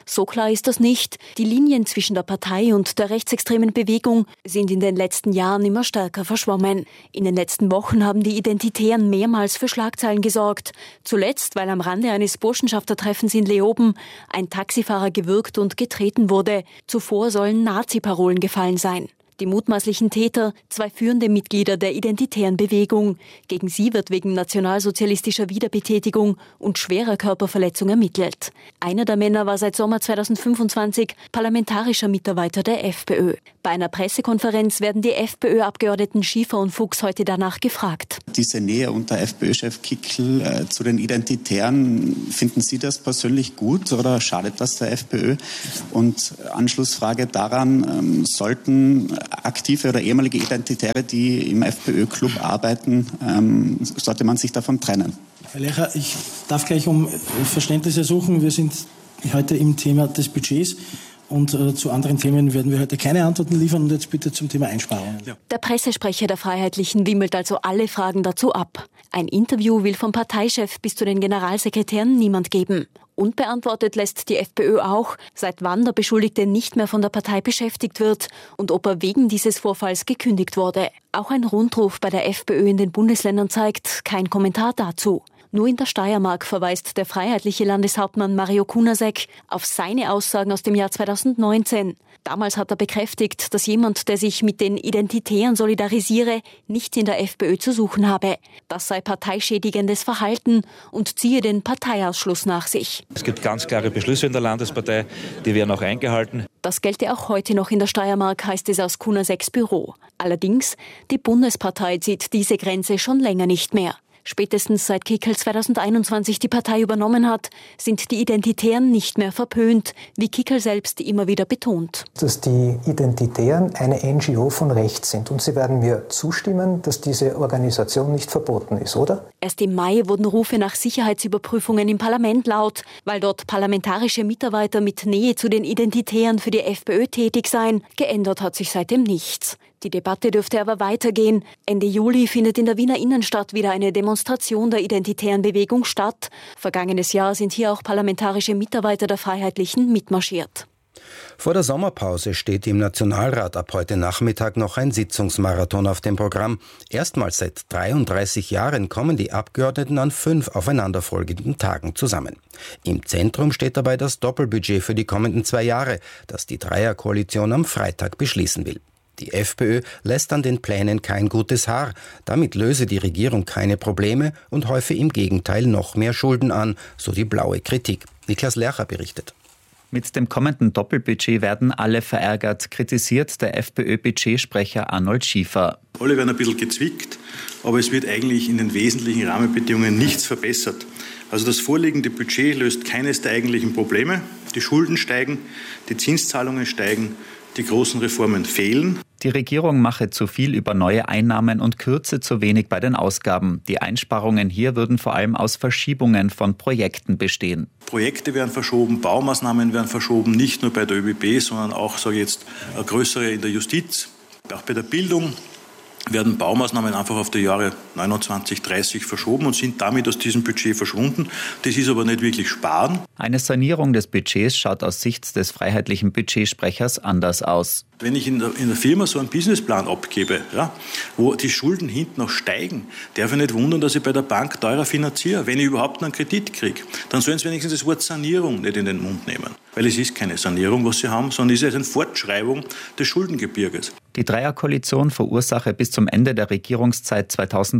So klar ist das nicht. Die Linien zwischen der Partei und der rechtsextremen Bewegung sind in den letzten Jahren immer stärker verschwommen. In den letzten Wochen haben die Identitären mehrmals für Schlagzeilen gesorgt. Zuletzt, weil am Rande eines Burschenschaftertreffens in Leoben ein Taxifahrer gewürgt und getreten wurde. Zuvor sollen Nazi-Parolen gefallen sein. Die mutmaßlichen Täter, 2 führende Mitglieder der identitären Bewegung. Gegen sie wird wegen nationalsozialistischer Wiederbetätigung und schwerer Körperverletzung ermittelt. Einer der Männer war seit Sommer 2025 parlamentarischer Mitarbeiter der FPÖ. Bei einer Pressekonferenz werden die FPÖ-Abgeordneten Schiefer und Fuchs heute danach gefragt. Diese Nähe unter FPÖ-Chef Kickl zu den Identitären, finden Sie das persönlich gut oder schadet das der FPÖ? Und Anschlussfrage daran, sollten aktive oder ehemalige Identitäre, die im FPÖ-Club arbeiten, sollte man sich davon trennen? Herr Lecher, ich darf gleich um Verständnis ersuchen. Wir sind heute im Thema des Budgets und zu anderen Themen werden wir heute keine Antworten liefern. Und jetzt bitte zum Thema Einsparungen. Ja. Der Pressesprecher der Freiheitlichen wimmelt also alle Fragen dazu ab. Ein Interview will vom Parteichef bis zu den Generalsekretären niemand geben. Unbeantwortet lässt die FPÖ auch, seit wann der Beschuldigte nicht mehr von der Partei beschäftigt wird und ob er wegen dieses Vorfalls gekündigt wurde. Auch ein Rundruf bei der FPÖ in den Bundesländern zeigt kein Kommentar dazu. Nur in der Steiermark verweist der freiheitliche Landeshauptmann Mario Kunasek auf seine Aussagen aus dem Jahr 2019. Damals hat er bekräftigt, dass jemand, der sich mit den Identitären solidarisiere, nichts in der FPÖ zu suchen habe. Das sei parteischädigendes Verhalten und ziehe den Parteiausschluss nach sich. Es gibt ganz klare Beschlüsse in der Landespartei, die werden auch eingehalten. Das gelte auch heute noch in der Steiermark, heißt es aus Kunaseks Büro. Allerdings, die Bundespartei zieht diese Grenze schon länger nicht mehr. Spätestens seit Kickl 2021 die Partei übernommen hat, sind die Identitären nicht mehr verpönt, wie Kickl selbst immer wieder betont. Dass die Identitären eine NGO von rechts sind. Und Sie werden mir zustimmen, dass diese Organisation nicht verboten ist, oder? Erst im Mai wurden Rufe nach Sicherheitsüberprüfungen im Parlament laut, weil dort parlamentarische Mitarbeiter mit Nähe zu den Identitären für die FPÖ tätig seien. Geändert hat sich seitdem nichts. Die Debatte dürfte aber weitergehen. Ende Juli findet in der Wiener Innenstadt wieder eine Demonstration der identitären Bewegung statt. Vergangenes Jahr sind hier auch parlamentarische Mitarbeiter der Freiheitlichen mitmarschiert. Vor der Sommerpause steht im Nationalrat ab heute Nachmittag noch ein Sitzungsmarathon auf dem Programm. Erstmals seit 33 Jahren kommen die Abgeordneten an 5 aufeinanderfolgenden Tagen zusammen. Im Zentrum steht dabei das Doppelbudget für die kommenden 2 Jahre, das die Dreierkoalition am Freitag beschließen will. Die FPÖ lässt an den Plänen kein gutes Haar. Damit löse die Regierung keine Probleme und häufe im Gegenteil noch mehr Schulden an, so die blaue Kritik. Niklas Lercher berichtet. Mit dem kommenden Doppelbudget werden alle verärgert, kritisiert der FPÖ-Budgetsprecher Arnold Schiefer. Alle werden ein bisschen gezwickt, aber es wird eigentlich in den wesentlichen Rahmenbedingungen nichts verbessert. Also das vorliegende Budget löst keines der eigentlichen Probleme. Die Schulden steigen, die Zinszahlungen steigen, die großen Reformen fehlen. Die Regierung mache zu viel über neue Einnahmen und kürze zu wenig bei den Ausgaben. Die Einsparungen hier würden vor allem aus Verschiebungen von Projekten bestehen. Projekte werden verschoben, Baumaßnahmen werden verschoben, nicht nur bei der ÖBB, sondern auch, sage ich jetzt, größere in der Justiz. Auch bei der Bildung werden Baumaßnahmen einfach auf die Jahre 29, 30 verschoben und sind damit aus diesem Budget verschwunden. Das ist aber nicht wirklich Sparen. Eine Sanierung des Budgets schaut aus Sicht des freiheitlichen Budgetsprechers anders aus. Wenn ich in der Firma so einen Businessplan abgebe, ja, wo die Schulden hinten noch steigen, darf ich nicht wundern, dass ich bei der Bank teurer finanziere. Wenn ich überhaupt einen Kredit kriege, dann sollen sie wenigstens das Wort Sanierung nicht in den Mund nehmen. Weil es ist keine Sanierung, was sie haben, sondern es ist eine Fortschreibung des Schuldengebirges. Die Dreierkoalition verursache bis zum Ende der Regierungszeit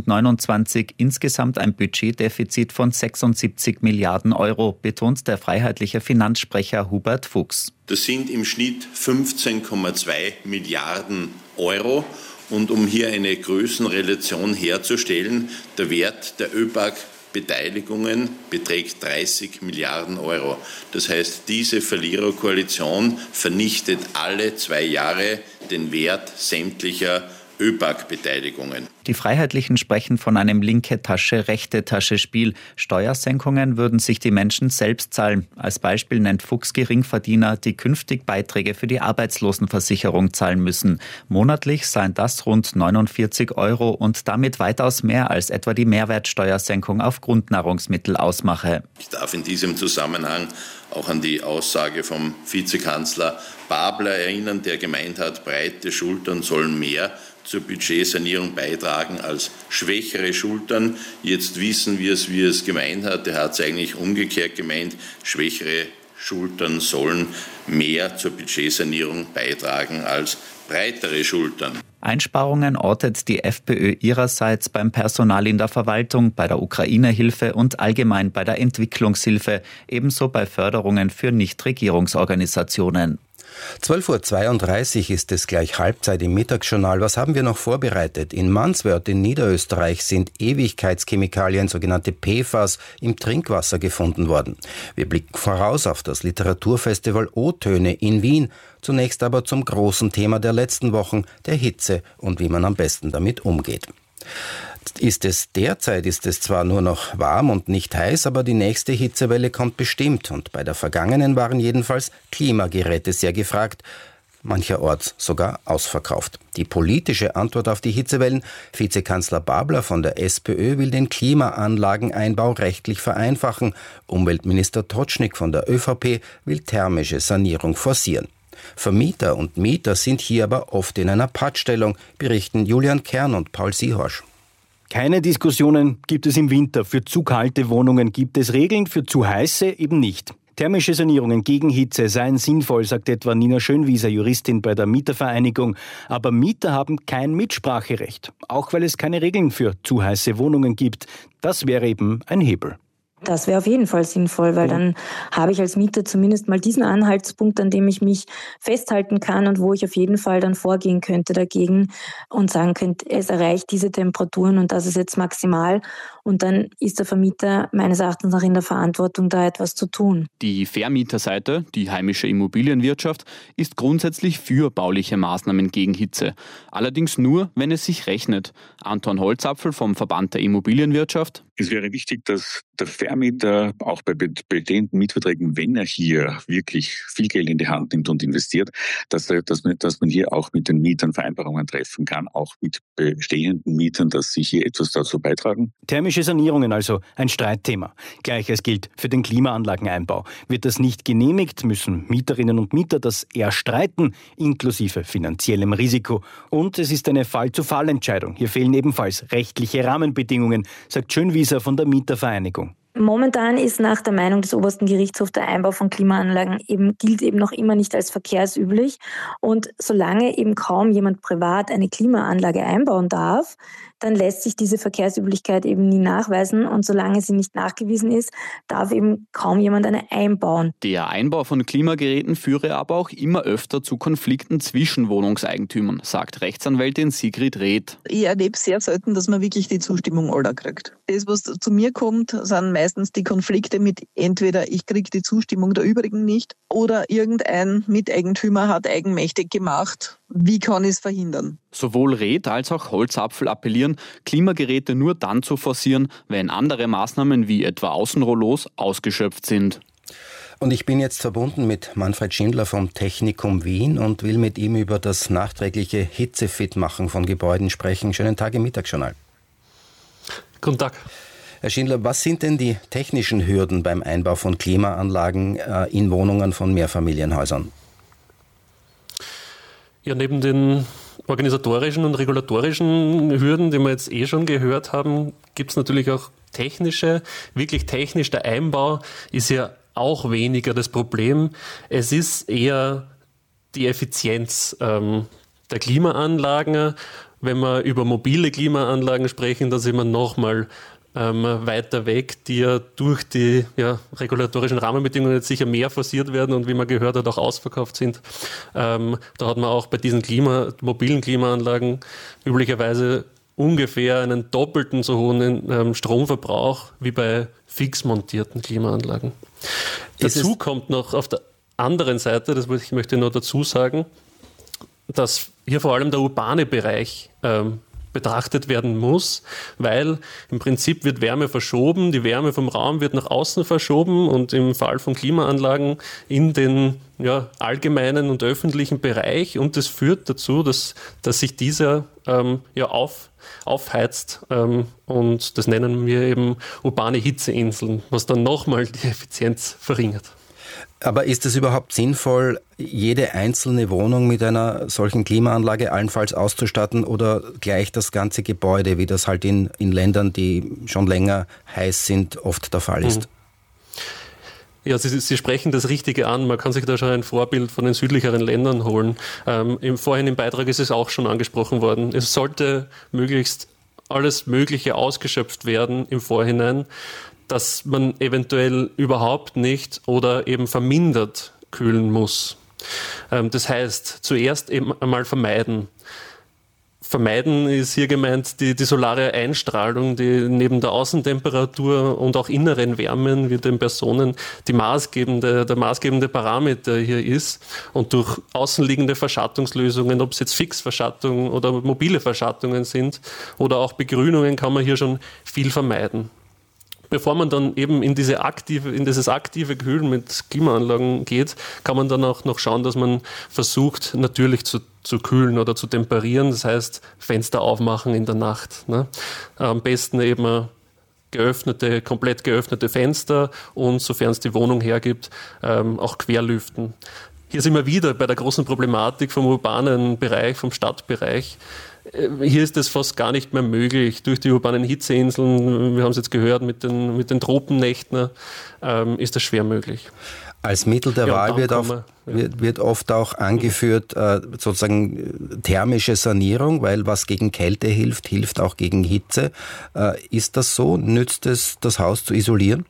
2029 insgesamt ein Budgetdefizit von 76 Milliarden Euro, betont der freiheitliche Finanzsprecher Hubert Fuchs. Das sind im Schnitt 15,2 Milliarden Euro. Und um hier eine Größenrelation herzustellen, der Wert der ÖBAG-Beteiligungen beträgt 30 Milliarden Euro. Das heißt, diese Verliererkoalition vernichtet alle 2 Jahre den Wert sämtlicher ÖBAG-Beteiligungen. Die Freiheitlichen sprechen von einem linke-Tasche-rechte-Tasche-Spiel. Steuersenkungen würden sich die Menschen selbst zahlen. Als Beispiel nennt Fuchs Geringverdiener, die künftig Beiträge für die Arbeitslosenversicherung zahlen müssen. Monatlich seien das rund 49 € und damit weitaus mehr als etwa die Mehrwertsteuersenkung auf Grundnahrungsmittel ausmache. Ich darf in diesem Zusammenhang auch an die Aussage vom Vizekanzler Babler erinnern, der gemeint hat, breite Schultern sollen mehr zur Budgetsanierung beitragen als schwächere Schultern. Jetzt wissen wir es, wie er es gemeint hat. Er hat es eigentlich umgekehrt gemeint. Schwächere Schultern sollen mehr zur Budgetsanierung beitragen als breitere Schultern. Einsparungen ortet die FPÖ ihrerseits beim Personal in der Verwaltung, bei der Ukraine-Hilfe und allgemein bei der Entwicklungshilfe, ebenso bei Förderungen für Nichtregierungsorganisationen. 12.32 Uhr ist es gleich Halbzeit im Mittagsjournal. Was haben wir noch vorbereitet? In Manswörth in Niederösterreich sind Ewigkeitschemikalien, sogenannte PFAS, im Trinkwasser gefunden worden. Wir blicken voraus auf das Literaturfestival O-Töne in Wien. Zunächst aber zum großen Thema der letzten Wochen, der Hitze und wie man am besten damit umgeht. Derzeit ist es zwar nur noch warm und nicht heiß, aber die nächste Hitzewelle kommt bestimmt und bei der vergangenen waren jedenfalls Klimageräte sehr gefragt, mancherorts sogar ausverkauft. Die politische Antwort auf die Hitzewellen: Vizekanzler Babler von der SPÖ will den Klimaanlageneinbau rechtlich vereinfachen. Umweltminister Totschnig von der ÖVP will thermische Sanierung forcieren. Vermieter und Mieter sind hier aber oft in einer Pattstellung, berichten Julian Kern und Paul Siehorsch. Keine Diskussionen gibt es im Winter. Für zu kalte Wohnungen gibt es Regeln, für zu heiße eben nicht. Thermische Sanierungen gegen Hitze seien sinnvoll, sagt etwa Nina Schönwieser, Juristin bei der Mietervereinigung. Aber Mieter haben kein Mitspracherecht, auch weil es keine Regeln für zu heiße Wohnungen gibt. Das wäre eben ein Hebel. Das wäre auf jeden Fall sinnvoll, weil dann habe ich als Mieter zumindest mal diesen Anhaltspunkt, an dem ich mich festhalten kann und wo ich auf jeden Fall dann vorgehen könnte dagegen und sagen könnte, es erreicht diese Temperaturen und das ist jetzt maximal. Und dann ist der Vermieter meines Erachtens auch in der Verantwortung, da etwas zu tun. Die Vermieterseite, die heimische Immobilienwirtschaft, ist grundsätzlich für bauliche Maßnahmen gegen Hitze. Allerdings nur, wenn es sich rechnet. Anton Holzapfel vom Verband der Immobilienwirtschaft. Es wäre wichtig, dass der Vermieter auch bei bestehenden Mietverträgen, wenn er hier wirklich viel Geld in die Hand nimmt und investiert, dass man hier auch mit den Mietern Vereinbarungen treffen kann, auch mit bestehenden Mietern, dass sie hier etwas dazu beitragen. Thermische Sanierungen also ein Streitthema. Gleiches gilt für den Klimaanlageneinbau. Wird das nicht genehmigt, müssen Mieterinnen und Mieter das erstreiten, inklusive finanziellem Risiko. Und es ist eine Fall-zu-Fall-Entscheidung. Hier fehlen ebenfalls rechtliche Rahmenbedingungen, sagt Schönwieser von der Mietervereinigung. Momentan ist nach der Meinung des obersten Gerichtshofs der Einbau von Klimaanlagen gilt eben noch immer nicht als verkehrsüblich. Und solange eben kaum jemand privat eine Klimaanlage einbauen darf, dann lässt sich diese Verkehrsüblichkeit eben nie nachweisen. Und solange sie nicht nachgewiesen ist, darf eben kaum jemand eine einbauen. Der Einbau von Klimageräten führe aber auch immer öfter zu Konflikten zwischen Wohnungseigentümern, sagt Rechtsanwältin Sigrid Reth. Ich erlebe sehr selten, dass man wirklich die Zustimmung aller kriegt. Das, was zu mir kommt, sind meistens die Konflikte mit entweder ich kriege die Zustimmung der übrigen nicht oder irgendein Miteigentümer hat eigenmächtig gemacht. Wie kann ich es verhindern? Sowohl Reth als auch Holzapfel appellieren, Klimageräte nur dann zu forcieren, wenn andere Maßnahmen wie etwa Außenrollos ausgeschöpft sind. Und ich bin jetzt verbunden mit Manfred Schindler vom Technikum Wien und will mit ihm über das nachträgliche Hitzefitmachen von Gebäuden sprechen. Schönen Tag im Mittagsjournal. Guten Tag. Herr Schindler, was sind denn die technischen Hürden beim Einbau von Klimaanlagen in Wohnungen von Mehrfamilienhäusern? Ja, neben den organisatorischen und regulatorischen Hürden, die wir jetzt schon gehört haben, gibt es natürlich auch technische. Wirklich technisch, der Einbau ist ja auch weniger das Problem. Es ist eher die Effizienz der Klimaanlagen. Wenn wir über mobile Klimaanlagen sprechen, da sind wir nochmal weiter weg, die ja durch die regulatorischen Rahmenbedingungen jetzt sicher mehr forciert werden und wie man gehört hat, auch ausverkauft sind. Da hat man auch bei diesen mobilen Klimaanlagen üblicherweise ungefähr einen doppelten so hohen Stromverbrauch wie bei fix montierten Klimaanlagen. Dazu kommt noch auf der anderen Seite, möchte ich noch dazu sagen, dass hier vor allem der urbane Bereich betrachtet werden muss, weil im Prinzip wird Wärme verschoben, die Wärme vom Raum wird nach außen verschoben und im Fall von Klimaanlagen in den allgemeinen und öffentlichen Bereich, und das führt dazu, dass sich dieser aufheizt, und das nennen wir eben urbane Hitzeinseln, was dann nochmal die Effizienz verringert. Aber ist es überhaupt sinnvoll, jede einzelne Wohnung mit einer solchen Klimaanlage allenfalls auszustatten oder gleich das ganze Gebäude, wie das halt in Ländern, die schon länger heiß sind, oft der Fall ist? Ja, Sie sprechen das Richtige an. Man kann sich da schon ein Vorbild von den südlicheren Ländern holen. Vorhin im Beitrag ist es auch schon angesprochen worden. Es sollte möglichst alles Mögliche ausgeschöpft werden im Vorhinein, dass man eventuell überhaupt nicht oder eben vermindert kühlen muss. Das heißt, zuerst eben einmal vermeiden. Vermeiden ist hier gemeint die solare Einstrahlung, die neben der Außentemperatur und auch inneren Wärmen wie den Personen der maßgebende Parameter hier ist. Und durch außenliegende Verschattungslösungen, ob es jetzt Fixverschattungen oder mobile Verschattungen sind oder auch Begrünungen, kann man hier schon viel vermeiden. Bevor man dann eben in dieses aktive Kühlen mit Klimaanlagen geht, kann man dann auch noch schauen, dass man versucht, natürlich zu kühlen oder zu temperieren. Das heißt, Fenster aufmachen in der Nacht. Ne? Am besten eben komplett geöffnete Fenster und, sofern es die Wohnung hergibt, auch querlüften. Hier sind wir wieder bei der großen Problematik vom urbanen Bereich, vom Stadtbereich. Hier ist es fast gar nicht mehr möglich. Durch die urbanen Hitzeinseln, wir haben es jetzt gehört, mit den Tropennächten, ist das schwer möglich. Als Mittel der Wahl wird oft auch angeführt, sozusagen thermische Sanierung, weil was gegen Kälte hilft auch gegen Hitze. Ist das so? Nützt es, das Haus zu isolieren?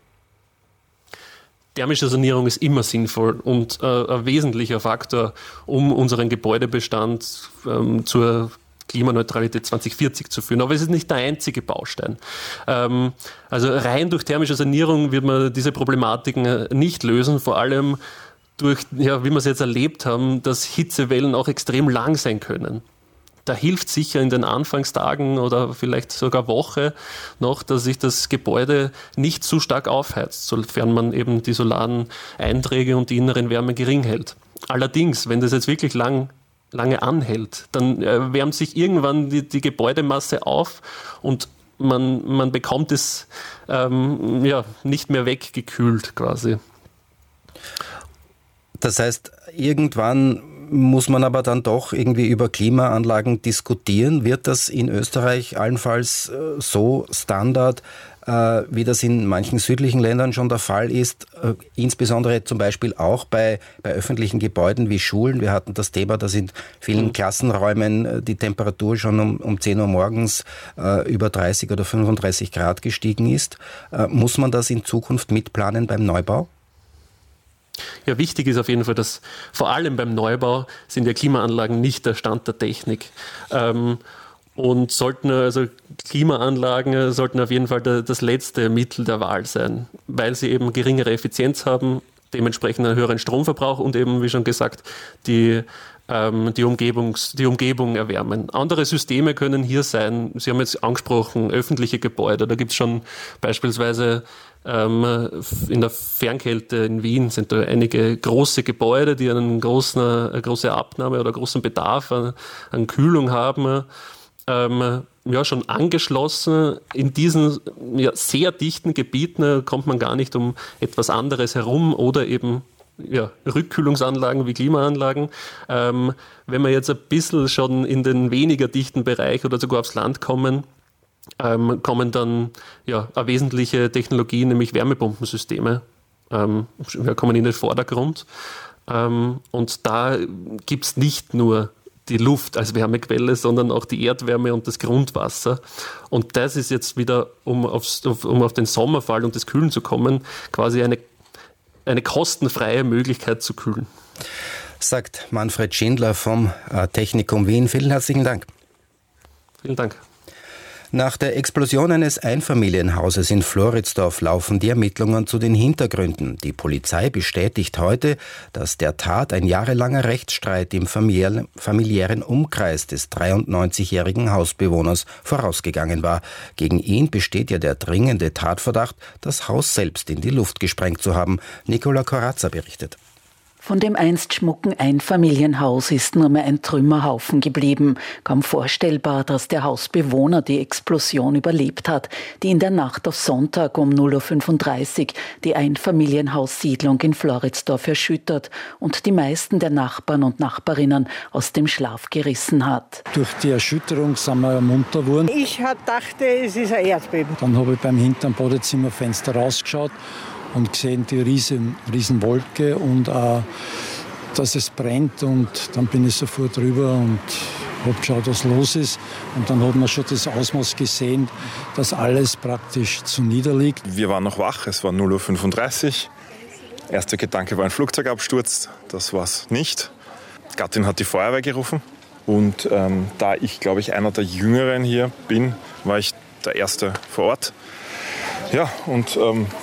Thermische Sanierung ist immer sinnvoll und ein wesentlicher Faktor, um unseren Gebäudebestand zur Klimaneutralität 2040 zu führen. Aber es ist nicht der einzige Baustein. Also rein durch thermische Sanierung wird man diese Problematiken nicht lösen, vor allem durch, wie wir es jetzt erlebt haben, dass Hitzewellen auch extrem lang sein können. Da hilft sicher in den Anfangstagen oder vielleicht sogar Woche noch, dass sich das Gebäude nicht zu stark aufheizt, sofern man eben die solaren Einträge und die inneren Wärme gering hält. Allerdings, wenn das jetzt wirklich lange anhält, dann wärmt sich irgendwann die Gebäudemasse auf und man bekommt es nicht mehr weggekühlt quasi. Das heißt, irgendwann muss man aber dann doch irgendwie über Klimaanlagen diskutieren. Wird das in Österreich allenfalls so Standard, wie das in manchen südlichen Ländern schon der Fall ist, insbesondere zum Beispiel auch bei öffentlichen Gebäuden wie Schulen? Wir hatten das Thema, dass in vielen Klassenräumen die Temperatur schon um 10 Uhr morgens über 30 oder 35 Grad gestiegen ist. Muss man das in Zukunft mitplanen beim Neubau? Ja, wichtig ist auf jeden Fall, dass vor allem beim Neubau sind ja Klimaanlagen nicht der Stand der Technik. Und Klimaanlagen sollten auf jeden Fall das letzte Mittel der Wahl sein, weil sie eben geringere Effizienz haben, dementsprechend einen höheren Stromverbrauch und eben, wie schon gesagt, die Umgebung erwärmen. Andere Systeme können hier sein, Sie haben jetzt angesprochen, öffentliche Gebäude. Da gibt es schon beispielsweise in der Fernkälte in Wien sind da einige große Gebäude, die eine große Abnahme oder großen Bedarf an Kühlung haben. Schon angeschlossen. In diesen sehr dichten Gebieten kommt man gar nicht um etwas anderes herum oder eben Rückkühlungsanlagen wie Klimaanlagen. Wenn wir jetzt ein bisschen schon in den weniger dichten Bereich oder sogar aufs Land kommen dann eine wesentliche Technologie, nämlich Wärmepumpensysteme, kommen in den Vordergrund. Und da gibt es nicht nur die Luft als Wärmequelle, sondern auch die Erdwärme und das Grundwasser. Und das ist jetzt wieder, um auf den Sommerfall und das Kühlen zu kommen, quasi eine kostenfreie Möglichkeit zu kühlen. Sagt Manfred Schindler vom Technikum Wien. Vielen herzlichen Dank. Vielen Dank. Nach der Explosion eines Einfamilienhauses in Floridsdorf laufen die Ermittlungen zu den Hintergründen. Die Polizei bestätigt heute, dass der Tat ein jahrelanger Rechtsstreit im familiären Umkreis des 93-jährigen Hausbewohners vorausgegangen war. Gegen ihn besteht ja der dringende Tatverdacht, das Haus selbst in die Luft gesprengt zu haben. Nicola Corazza berichtet. Von dem einst schmucken Einfamilienhaus ist nur mehr ein Trümmerhaufen geblieben. Kaum vorstellbar, dass der Hausbewohner die Explosion überlebt hat, die in der Nacht auf Sonntag um 0:35 Uhr die Einfamilienhaussiedlung in Floridsdorf erschüttert und die meisten der Nachbarn und Nachbarinnen aus dem Schlaf gerissen hat. Durch die Erschütterung sind wir munter geworden. Ich dachte, es ist ein Erdbeben. Dann habe ich beim hinteren Badezimmerfenster rausgeschaut und gesehen die riesen Wolke und auch, dass es brennt. Und dann bin ich sofort rüber und habe geschaut, was los ist. Und dann hat man schon das Ausmaß gesehen, dass alles praktisch zuniederliegt. Wir waren noch wach, es war 0:35 Uhr. Erster Gedanke war ein Flugzeugabsturz, das war es nicht. Die Gattin hat die Feuerwehr gerufen. Und da ich, glaube ich, einer der Jüngeren hier bin, war ich der Erste vor Ort. Ja, und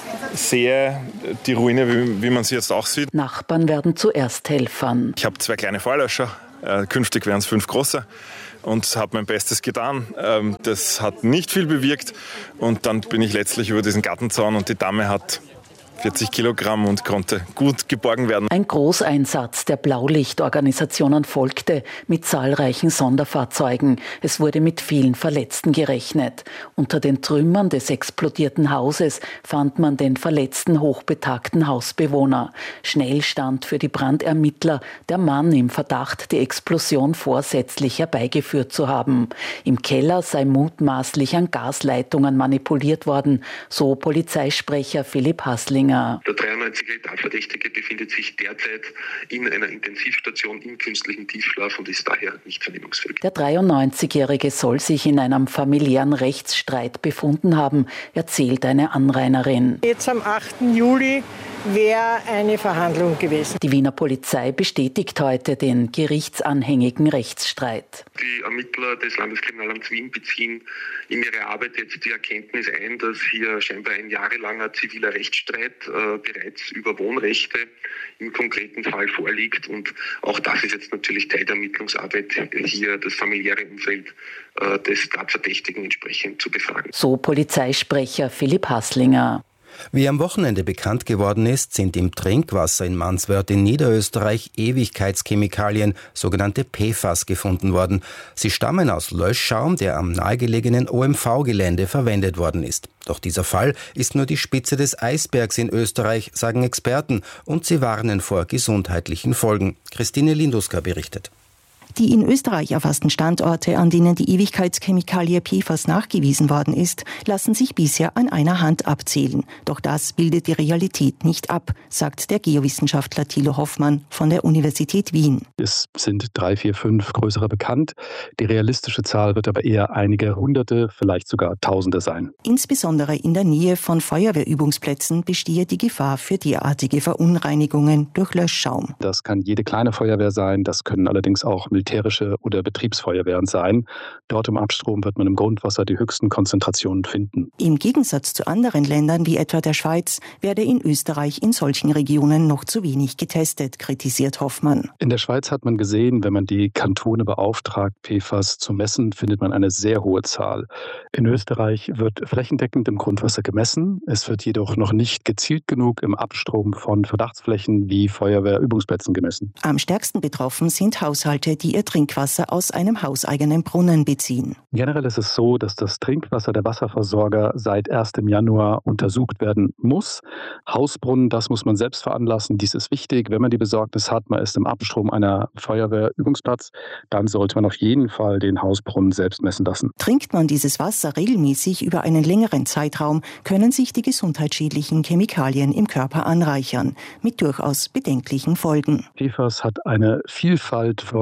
sehe die Ruine, wie man sie jetzt auch sieht. Nachbarn werden zuerst helfern. Ich habe 2 kleine Feuerlöscher, künftig werden es 5 große und habe mein Bestes getan. Das hat nicht viel bewirkt und dann bin ich letztlich über diesen Gartenzaun und die Dame hat 40 Kilogramm und konnte gut geborgen werden. Ein Großeinsatz der Blaulichtorganisationen folgte mit zahlreichen Sonderfahrzeugen. Es wurde mit vielen Verletzten gerechnet. Unter den Trümmern des explodierten Hauses fand man den verletzten, hochbetagten Hausbewohner. Schnell stand für die Brandermittler der Mann im Verdacht, die Explosion vorsätzlich herbeigeführt zu haben. Im Keller sei mutmaßlich an Gasleitungen manipuliert worden, so Polizeisprecher Philipp Hasslinger. Der 93er Tatverdächtige befindet sich derzeit in einer Intensivstation im künstlichen Tiefschlaf und ist daher nicht vernehmungsfähig. Der 93-Jährige soll sich in einem familiären Rechtsstreit befunden haben, erzählt eine Anrainerin. Jetzt am 8. Juli wäre eine Verhandlung gewesen. Die Wiener Polizei bestätigt heute den gerichtsanhängigen Rechtsstreit. Die Ermittler des Landeskriminalamts Wien beziehen in ihre Arbeit jetzt die Erkenntnis ein, dass hier scheinbar ein jahrelanger ziviler Rechtsstreit bereits über Wohnrechte im konkreten Fall vorliegt. Und auch das ist jetzt natürlich Teil der Ermittlungsarbeit, hier das familiäre Umfeld des Tatverdächtigen entsprechend zu befragen. So Polizeisprecher Philipp Hasslinger. Wie am Wochenende bekannt geworden ist, sind im Trinkwasser in Manswörth in Niederösterreich Ewigkeitschemikalien, sogenannte PFAS, gefunden worden. Sie stammen aus Löschschaum, der am nahegelegenen OMV-Gelände verwendet worden ist. Doch dieser Fall ist nur die Spitze des Eisbergs in Österreich, sagen Experten, und sie warnen vor gesundheitlichen Folgen. Christine Linduska berichtet. Die in Österreich erfassten Standorte, an denen die Ewigkeitschemikalie PFAS nachgewiesen worden ist, lassen sich bisher an einer Hand abzählen. Doch das bildet die Realität nicht ab, sagt der Geowissenschaftler Thilo Hoffmann von der Universität Wien. Es sind 3, 4, 5 größere bekannt. Die realistische Zahl wird aber eher einige Hunderte, vielleicht sogar Tausende sein. Insbesondere in der Nähe von Feuerwehrübungsplätzen bestehe die Gefahr für derartige Verunreinigungen durch Löschschaum. Das kann jede kleine Feuerwehr sein, das können allerdings auch militärische oder Betriebsfeuerwehren sein. Dort im Abstrom wird man im Grundwasser die höchsten Konzentrationen finden. Im Gegensatz zu anderen Ländern wie etwa der Schweiz werde in Österreich in solchen Regionen noch zu wenig getestet, kritisiert Hoffmann. In der Schweiz hat man gesehen, wenn man die Kantone beauftragt, PFAS zu messen, findet man eine sehr hohe Zahl. In Österreich wird flächendeckend im Grundwasser gemessen. Es wird jedoch noch nicht gezielt genug im Abstrom von Verdachtsflächen wie Feuerwehrübungsplätzen gemessen. Am stärksten betroffen sind Haushalte, die ihr Trinkwasser aus einem hauseigenen Brunnen beziehen. Generell ist es so, dass das Trinkwasser der Wasserversorger seit 1. Januar untersucht werden muss. Hausbrunnen, das muss man selbst veranlassen. Dies ist wichtig. Wenn man die Besorgnis hat, man ist im Abstrom einer Feuerwehrübungsplatz, dann sollte man auf jeden Fall den Hausbrunnen selbst messen lassen. Trinkt man dieses Wasser regelmäßig über einen längeren Zeitraum, können sich die gesundheitsschädlichen Chemikalien im Körper anreichern, mit durchaus bedenklichen Folgen. PFAS hat eine Vielfalt von negativen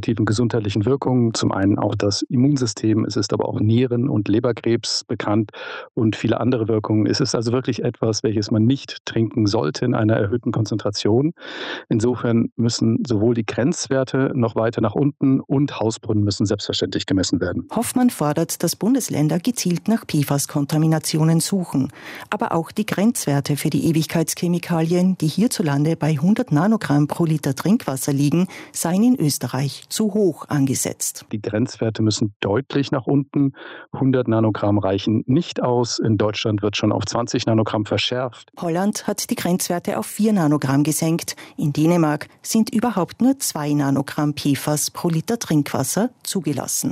positiven gesundheitlichen Wirkungen. Zum einen auch das Immunsystem, es ist aber auch Nieren- und Leberkrebs bekannt und viele andere Wirkungen. Es ist also wirklich etwas, welches man nicht trinken sollte in einer erhöhten Konzentration. Insofern müssen sowohl die Grenzwerte noch weiter nach unten und Hausbrunnen müssen selbstverständlich gemessen werden. Hoffmann fordert, dass Bundesländer gezielt nach PFAS-Kontaminationen suchen. Aber auch die Grenzwerte für die Ewigkeitschemikalien, die hierzulande bei 100 Nanogramm pro Liter Trinkwasser liegen, seien in Österreich zu hoch angesetzt. Die Grenzwerte müssen deutlich nach unten. 100 Nanogramm reichen nicht aus. In Deutschland wird schon auf 20 Nanogramm verschärft. Holland hat die Grenzwerte auf 4 Nanogramm gesenkt. In Dänemark sind überhaupt nur 2 Nanogramm PFAS pro Liter Trinkwasser zugelassen.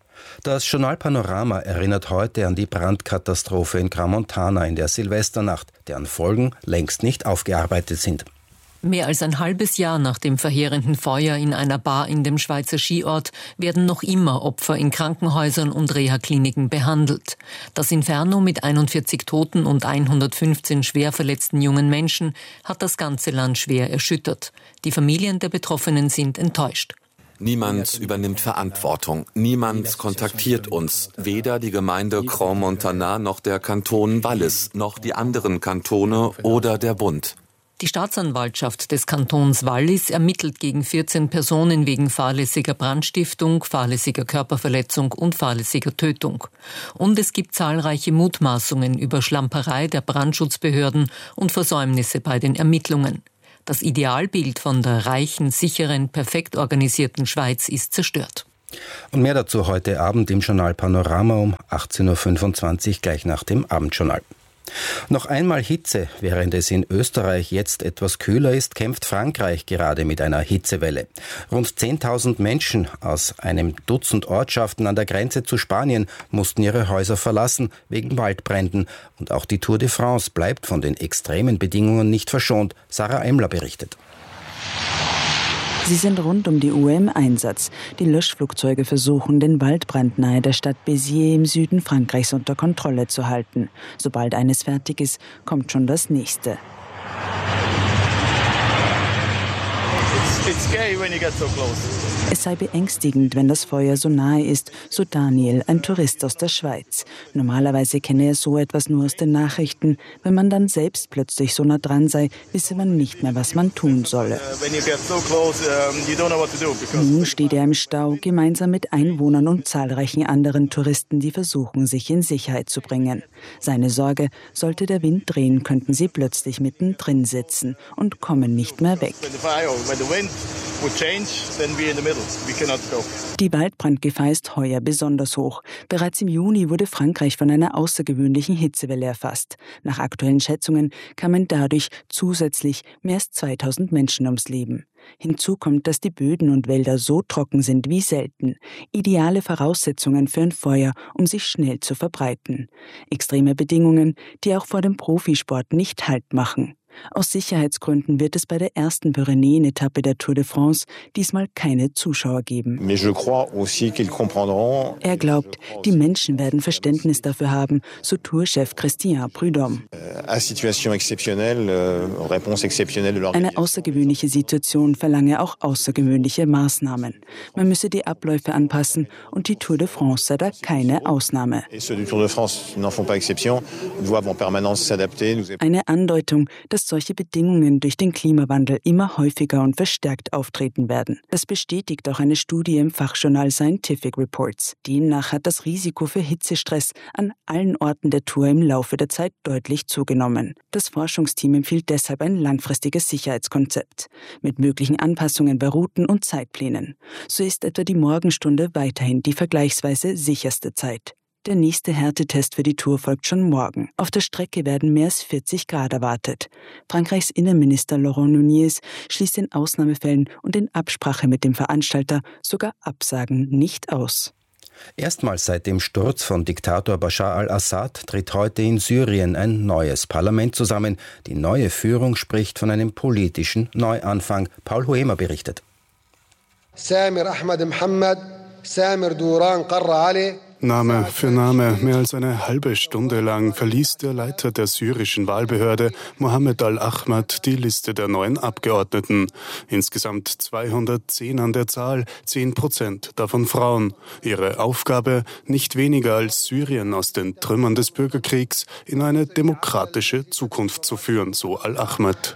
Das Journal Panorama erinnert heute an die Brandkatastrophe in Crans-Montana in der Silvesternacht, deren Folgen längst nicht aufgearbeitet sind. Mehr als ein halbes Jahr nach dem verheerenden Feuer in einer Bar in dem Schweizer Skiort werden noch immer Opfer in Krankenhäusern und Reha-Kliniken behandelt. Das Inferno mit 41 Toten und 115 schwer verletzten jungen Menschen hat das ganze Land schwer erschüttert. Die Familien der Betroffenen sind enttäuscht. Niemand übernimmt Verantwortung. Niemand kontaktiert uns. Weder die Gemeinde Crans-Montana noch der Kanton Wallis, noch die anderen Kantone oder der Bund. Die Staatsanwaltschaft des Kantons Wallis ermittelt gegen 14 Personen wegen fahrlässiger Brandstiftung, fahrlässiger Körperverletzung und fahrlässiger Tötung. Und es gibt zahlreiche Mutmaßungen über Schlamperei der Brandschutzbehörden und Versäumnisse bei den Ermittlungen. Das Idealbild von der reichen, sicheren, perfekt organisierten Schweiz ist zerstört. Und mehr dazu heute Abend im Journal Panorama um 18.25 Uhr, gleich nach dem Abendjournal. Noch einmal Hitze. Während es in Österreich jetzt etwas kühler ist, kämpft Frankreich gerade mit einer Hitzewelle. Rund 10.000 Menschen aus einem Dutzend Ortschaften an der Grenze zu Spanien mussten ihre Häuser verlassen wegen Waldbränden. Und auch die Tour de France bleibt von den extremen Bedingungen nicht verschont. Sarah Emler berichtet. Sie sind rund um die Uhr im Einsatz. Die Löschflugzeuge versuchen, den Waldbrand nahe der Stadt Béziers im Süden Frankreichs unter Kontrolle zu halten. Sobald eines fertig ist, kommt schon das nächste. Es sei beängstigend, wenn das Feuer so nahe ist, so Daniel, ein Tourist aus der Schweiz. Normalerweise kenne er so etwas nur aus den Nachrichten. Wenn man dann selbst plötzlich so nah dran sei, wisse man nicht mehr, was man tun solle. Nun steht er im Stau, gemeinsam mit Einwohnern und zahlreichen anderen Touristen, die versuchen, sich in Sicherheit zu bringen. Seine Sorge, sollte der Wind drehen, könnten sie plötzlich mittendrin sitzen und kommen nicht mehr weg. Die Waldbrandgefahr ist heuer besonders hoch. Bereits im Juni wurde Frankreich von einer außergewöhnlichen Hitzewelle erfasst. Nach aktuellen Schätzungen kamen dadurch zusätzlich mehr als 2000 Menschen ums Leben. Hinzu kommt, dass die Böden und Wälder so trocken sind wie selten. Ideale Voraussetzungen für ein Feuer, um sich schnell zu verbreiten. Extreme Bedingungen, die auch vor dem Profisport nicht Halt machen. Aus Sicherheitsgründen wird es bei der ersten Pyrenäen-Etappe der Tour de France diesmal keine Zuschauer geben. Er glaubt, die Menschen werden Verständnis dafür haben, so Tourchef Christian Prudhomme. Eine außergewöhnliche Situation verlange auch außergewöhnliche Maßnahmen. Man müsse die Abläufe anpassen und die Tour de France sei da keine Ausnahme. Eine Andeutung, dass solche Bedingungen durch den Klimawandel immer häufiger und verstärkt auftreten werden. Das bestätigt auch eine Studie im Fachjournal Scientific Reports. Demnach hat das Risiko für Hitzestress an allen Orten der Tour im Laufe der Zeit deutlich zugenommen. Das Forschungsteam empfiehlt deshalb ein langfristiges Sicherheitskonzept mit möglichen Anpassungen bei Routen und Zeitplänen. So ist etwa die Morgenstunde weiterhin die vergleichsweise sicherste Zeit. Der nächste Härtetest für die Tour folgt schon morgen. Auf der Strecke werden mehr als 40 Grad erwartet. Frankreichs Innenminister Laurent Nunez schließt in Ausnahmefällen und in Absprache mit dem Veranstalter sogar Absagen nicht aus. Erstmals seit dem Sturz von Diktator Bashar al-Assad tritt heute in Syrien ein neues Parlament zusammen. Die neue Führung spricht von einem politischen Neuanfang. Paul Huemer berichtet. Samir Ahmad Mohammed, Samir Duran Qarra Ali. Name für Name, mehr als eine halbe Stunde lang verließ der Leiter der syrischen Wahlbehörde, Mohammed al-Ahmad, die Liste der neuen Abgeordneten. Insgesamt 210 an der Zahl, 10% davon Frauen. Ihre Aufgabe, nicht weniger als Syrien aus den Trümmern des Bürgerkriegs in eine demokratische Zukunft zu führen, so al-Ahmad.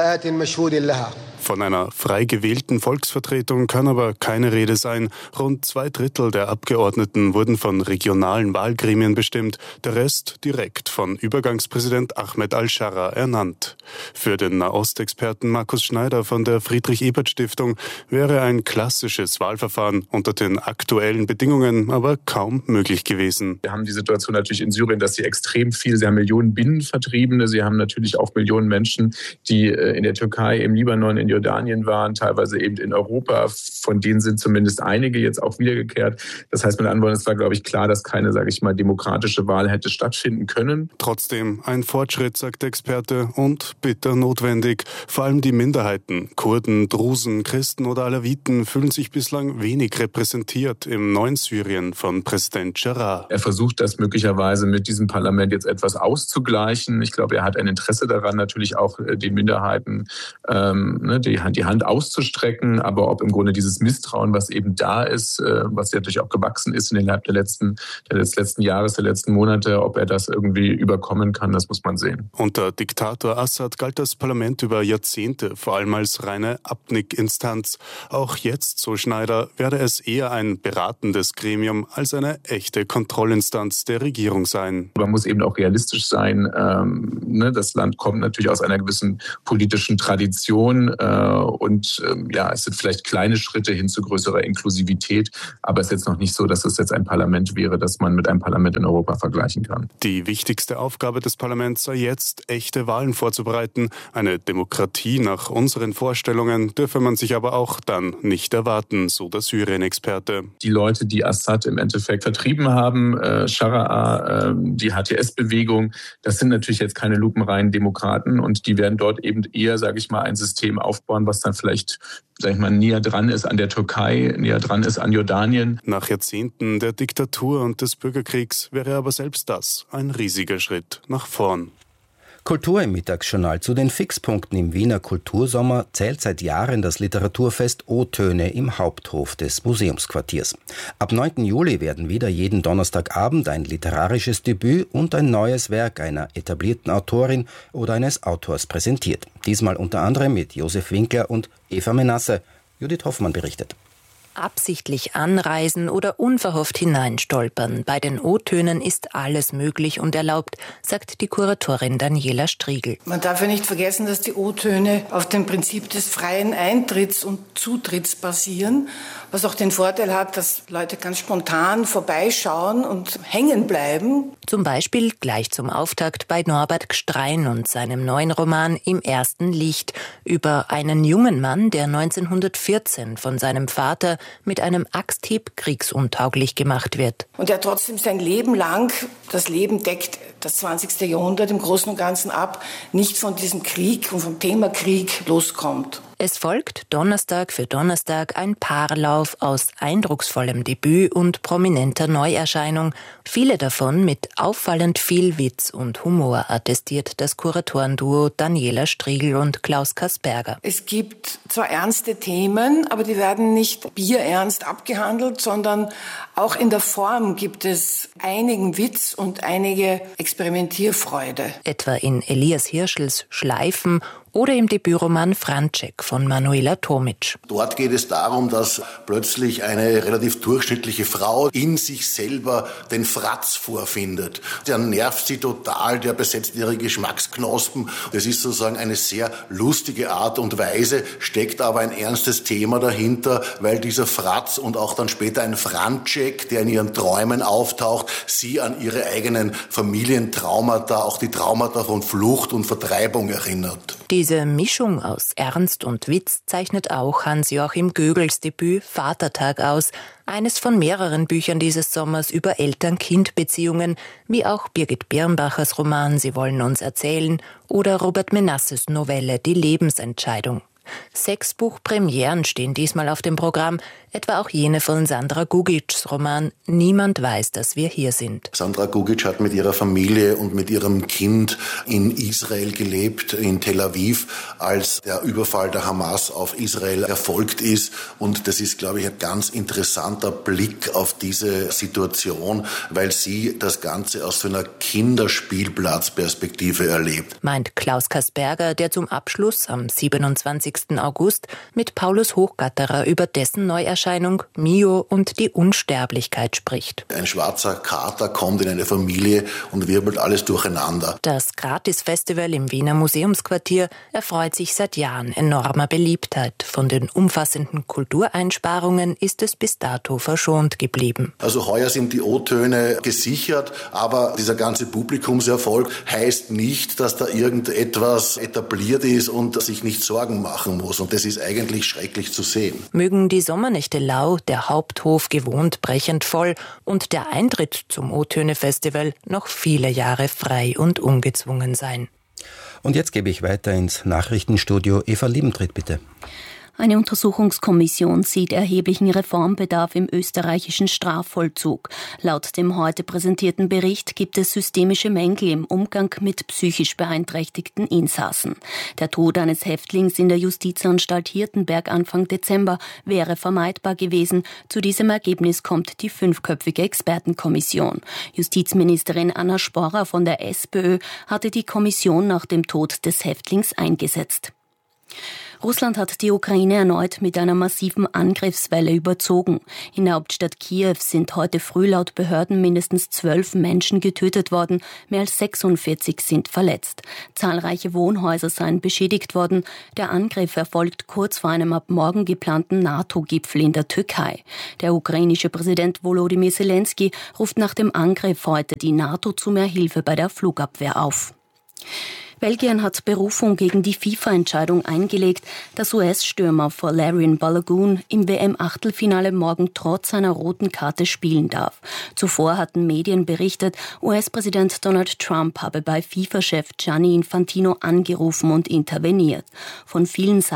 Von einer frei gewählten Volksvertretung kann aber keine Rede sein. Rund 2/3 der Abgeordneten wurden von regionalen Wahlgremien bestimmt, der Rest direkt von Übergangspräsident Ahmed al-Scharra ernannt. Für den Nahostexperten Markus Schneider von der Friedrich-Ebert-Stiftung wäre ein klassisches Wahlverfahren unter den aktuellen Bedingungen aber kaum möglich gewesen. Wir haben die Situation natürlich in Syrien, dass sie haben Millionen Binnenvertriebene, sie haben natürlich auch Millionen Menschen, die in der Türkei, im Libanon, in Jordanien waren, teilweise eben in Europa. Von denen sind zumindest einige jetzt auch wiedergekehrt. Das heißt, mit anderen Worten, es war, glaube ich, klar, dass keine, demokratische Wahl hätte stattfinden können. Trotzdem ein Fortschritt, sagt der Experte, und bitter notwendig. Vor allem die Minderheiten, Kurden, Drusen, Christen oder Alawiten, fühlen sich bislang wenig repräsentiert im neuen Syrien von Präsident Scharra. Er versucht das möglicherweise mit diesem Parlament jetzt etwas auszugleichen. Ich glaube, er hat ein Interesse daran, natürlich auch die Minderheiten die Hand auszustrecken. Aber ob im Grunde dieses Misstrauen, was eben da ist, was ja natürlich auch gewachsen ist innerhalb des letzten Jahres, der letzten Monate, ob er das irgendwie überkommen kann, das muss man sehen. Unter Diktator Assad galt das Parlament über Jahrzehnte vor allem als reine Abnickinstanz. Auch jetzt, so Schneider, werde es eher ein beratendes Gremium als eine echte Kontrollinstanz der Regierung sein. Man muss eben auch realistisch sein. Das Land kommt natürlich aus einer gewissen politischen Tradition es sind vielleicht kleine Schritte hin zu größerer Inklusivität, aber es ist jetzt noch nicht so, dass es jetzt ein Parlament wäre, das man mit einem Parlament in Europa vergleichen kann. Die wichtigste Aufgabe des Parlaments sei jetzt, echte Wahlen vorzubereiten. Eine Demokratie nach unseren Vorstellungen dürfe man sich aber auch dann nicht erwarten, so der Syrien-Experte. Die Leute, die Assad im Endeffekt vertrieben haben, Scharra, die HTS-Bewegung, das sind natürlich jetzt keine lupenreinen Demokraten und die werden dort eben eher, ein System aufbauen, was dann vielleicht, näher dran ist an der Türkei, näher dran ist an Jordanien. Nach Jahrzehnten der Diktatur und des Bürgerkriegs wäre aber selbst das ein riesiger Schritt nach vorn. Kultur im Mittagsjournal. Zu den Fixpunkten im Wiener Kultursommer zählt seit Jahren das Literaturfest O-Töne im Haupthof des Museumsquartiers. Ab 9. Juli werden wieder jeden Donnerstagabend ein literarisches Debüt und ein neues Werk einer etablierten Autorin oder eines Autors präsentiert. Diesmal unter anderem mit Josef Winkler und Eva Menasse. Judith Hoffmann berichtet. Absichtlich anreisen oder unverhofft hineinstolpern. Bei den O-Tönen ist alles möglich und erlaubt, sagt die Kuratorin Daniela Striegel. Man darf ja nicht vergessen, dass die O-Töne auf dem Prinzip des freien Eintritts und Zutritts basieren, was auch den Vorteil hat, dass Leute ganz spontan vorbeischauen und hängen bleiben. Zum Beispiel gleich zum Auftakt bei Norbert Gstrein und seinem neuen Roman Im ersten Licht über einen jungen Mann, der 1914 von seinem Vater mit einem Axthieb kriegsuntauglich gemacht wird. Und der trotzdem sein Leben lang, das Leben deckt das 20. Jahrhundert im Großen und Ganzen ab, nicht von diesem Krieg und vom Thema Krieg loskommt. Es folgt Donnerstag für Donnerstag ein Paarlauf aus eindrucksvollem Debüt und prominenter Neuerscheinung. Viele davon mit auffallend viel Witz und Humor, attestiert das Kuratorenduo Daniela Striegel und Klaus Kasperger. Es gibt zwar ernste Themen, aber die werden nicht bierernst abgehandelt, sondern auch in der Form gibt es einigen Witz und einige Experimentierfreude. Etwa in Elias Hirschels Schleifen oder im Debütroman Franček von Manuela Tomic. Dort geht es darum, dass plötzlich eine relativ durchschnittliche Frau in sich selber den Fratz vorfindet. Der nervt sie total, der besetzt ihre Geschmacksknospen. Das ist sozusagen eine sehr lustige Art und Weise, steckt aber ein ernstes Thema dahinter, weil dieser Fratz und auch dann später ein Franček, der in ihren Träumen auftaucht, sie an ihre eigenen Familientraumata, auch die Traumata von Flucht und Vertreibung erinnert. Diese Mischung aus Ernst und Witz zeichnet auch Hans-Joachim Gögels Debüt Vatertag aus, eines von mehreren Büchern dieses Sommers über Eltern-Kind-Beziehungen, wie auch Birgit Birnbachers Roman Sie wollen uns erzählen oder Robert Menasses Novelle Die Lebensentscheidung. 6 Buchpremieren stehen diesmal auf dem Programm, etwa auch jene von Sandra Gugic's Roman »Niemand weiß, dass wir hier sind«. Sandra Gugic hat mit ihrer Familie und mit ihrem Kind in Israel gelebt, in Tel Aviv, als der Überfall der Hamas auf Israel erfolgt ist. Und das ist, glaube ich, ein ganz interessanter Blick auf diese Situation, weil sie das Ganze aus so einer Kinderspielplatzperspektive erlebt. Meint Klaus Kasperger, der zum Abschluss am 27. August mit Paulus Hochgatterer über dessen Neuerscheinung Mio und die Unsterblichkeit spricht. Ein schwarzer Kater kommt in eine Familie und wirbelt alles durcheinander. Das Gratis-Festival im Wiener Museumsquartier erfreut sich seit Jahren enormer Beliebtheit. Von den umfassenden Kultureinsparungen ist es bis dato verschont geblieben. Also heuer sind die O-Töne gesichert, aber dieser ganze Publikumserfolg heißt nicht, dass da irgendetwas etabliert ist und sich nicht Sorgen machen muss. Und das ist eigentlich schrecklich zu sehen. Mögen die Sommernächte lau, der Haupthof gewohnt brechend voll und der Eintritt zum O-Töne-Festival noch viele Jahre frei und ungezwungen sein. Und jetzt gebe ich weiter ins Nachrichtenstudio. Eva Liebentritt, bitte. Eine Untersuchungskommission sieht erheblichen Reformbedarf im österreichischen Strafvollzug. Laut dem heute präsentierten Bericht gibt es systemische Mängel im Umgang mit psychisch beeinträchtigten Insassen. Der Tod eines Häftlings in der Justizanstalt Hirtenberg Anfang Dezember wäre vermeidbar gewesen. Zu diesem Ergebnis kommt die 5-köpfige Expertenkommission. Justizministerin Anna Sporrer von der SPÖ hatte die Kommission nach dem Tod des Häftlings eingesetzt. Russland hat die Ukraine erneut mit einer massiven Angriffswelle überzogen. In der Hauptstadt Kiew sind heute früh laut Behörden mindestens 12 Menschen getötet worden, mehr als 46 sind verletzt. Zahlreiche Wohnhäuser seien beschädigt worden. Der Angriff erfolgt kurz vor einem ab morgen geplanten NATO-Gipfel in der Türkei. Der ukrainische Präsident Volodymyr Zelensky ruft nach dem Angriff heute die NATO zu mehr Hilfe bei der Flugabwehr auf. Belgien hat Berufung gegen die FIFA-Entscheidung eingelegt, dass US-Stürmer Folarin Balogun im WM-Achtelfinale morgen trotz seiner roten Karte spielen darf. Zuvor hatten Medien berichtet, US-Präsident Donald Trump habe bei FIFA-Chef Gianni Infantino angerufen und interveniert. Von vielen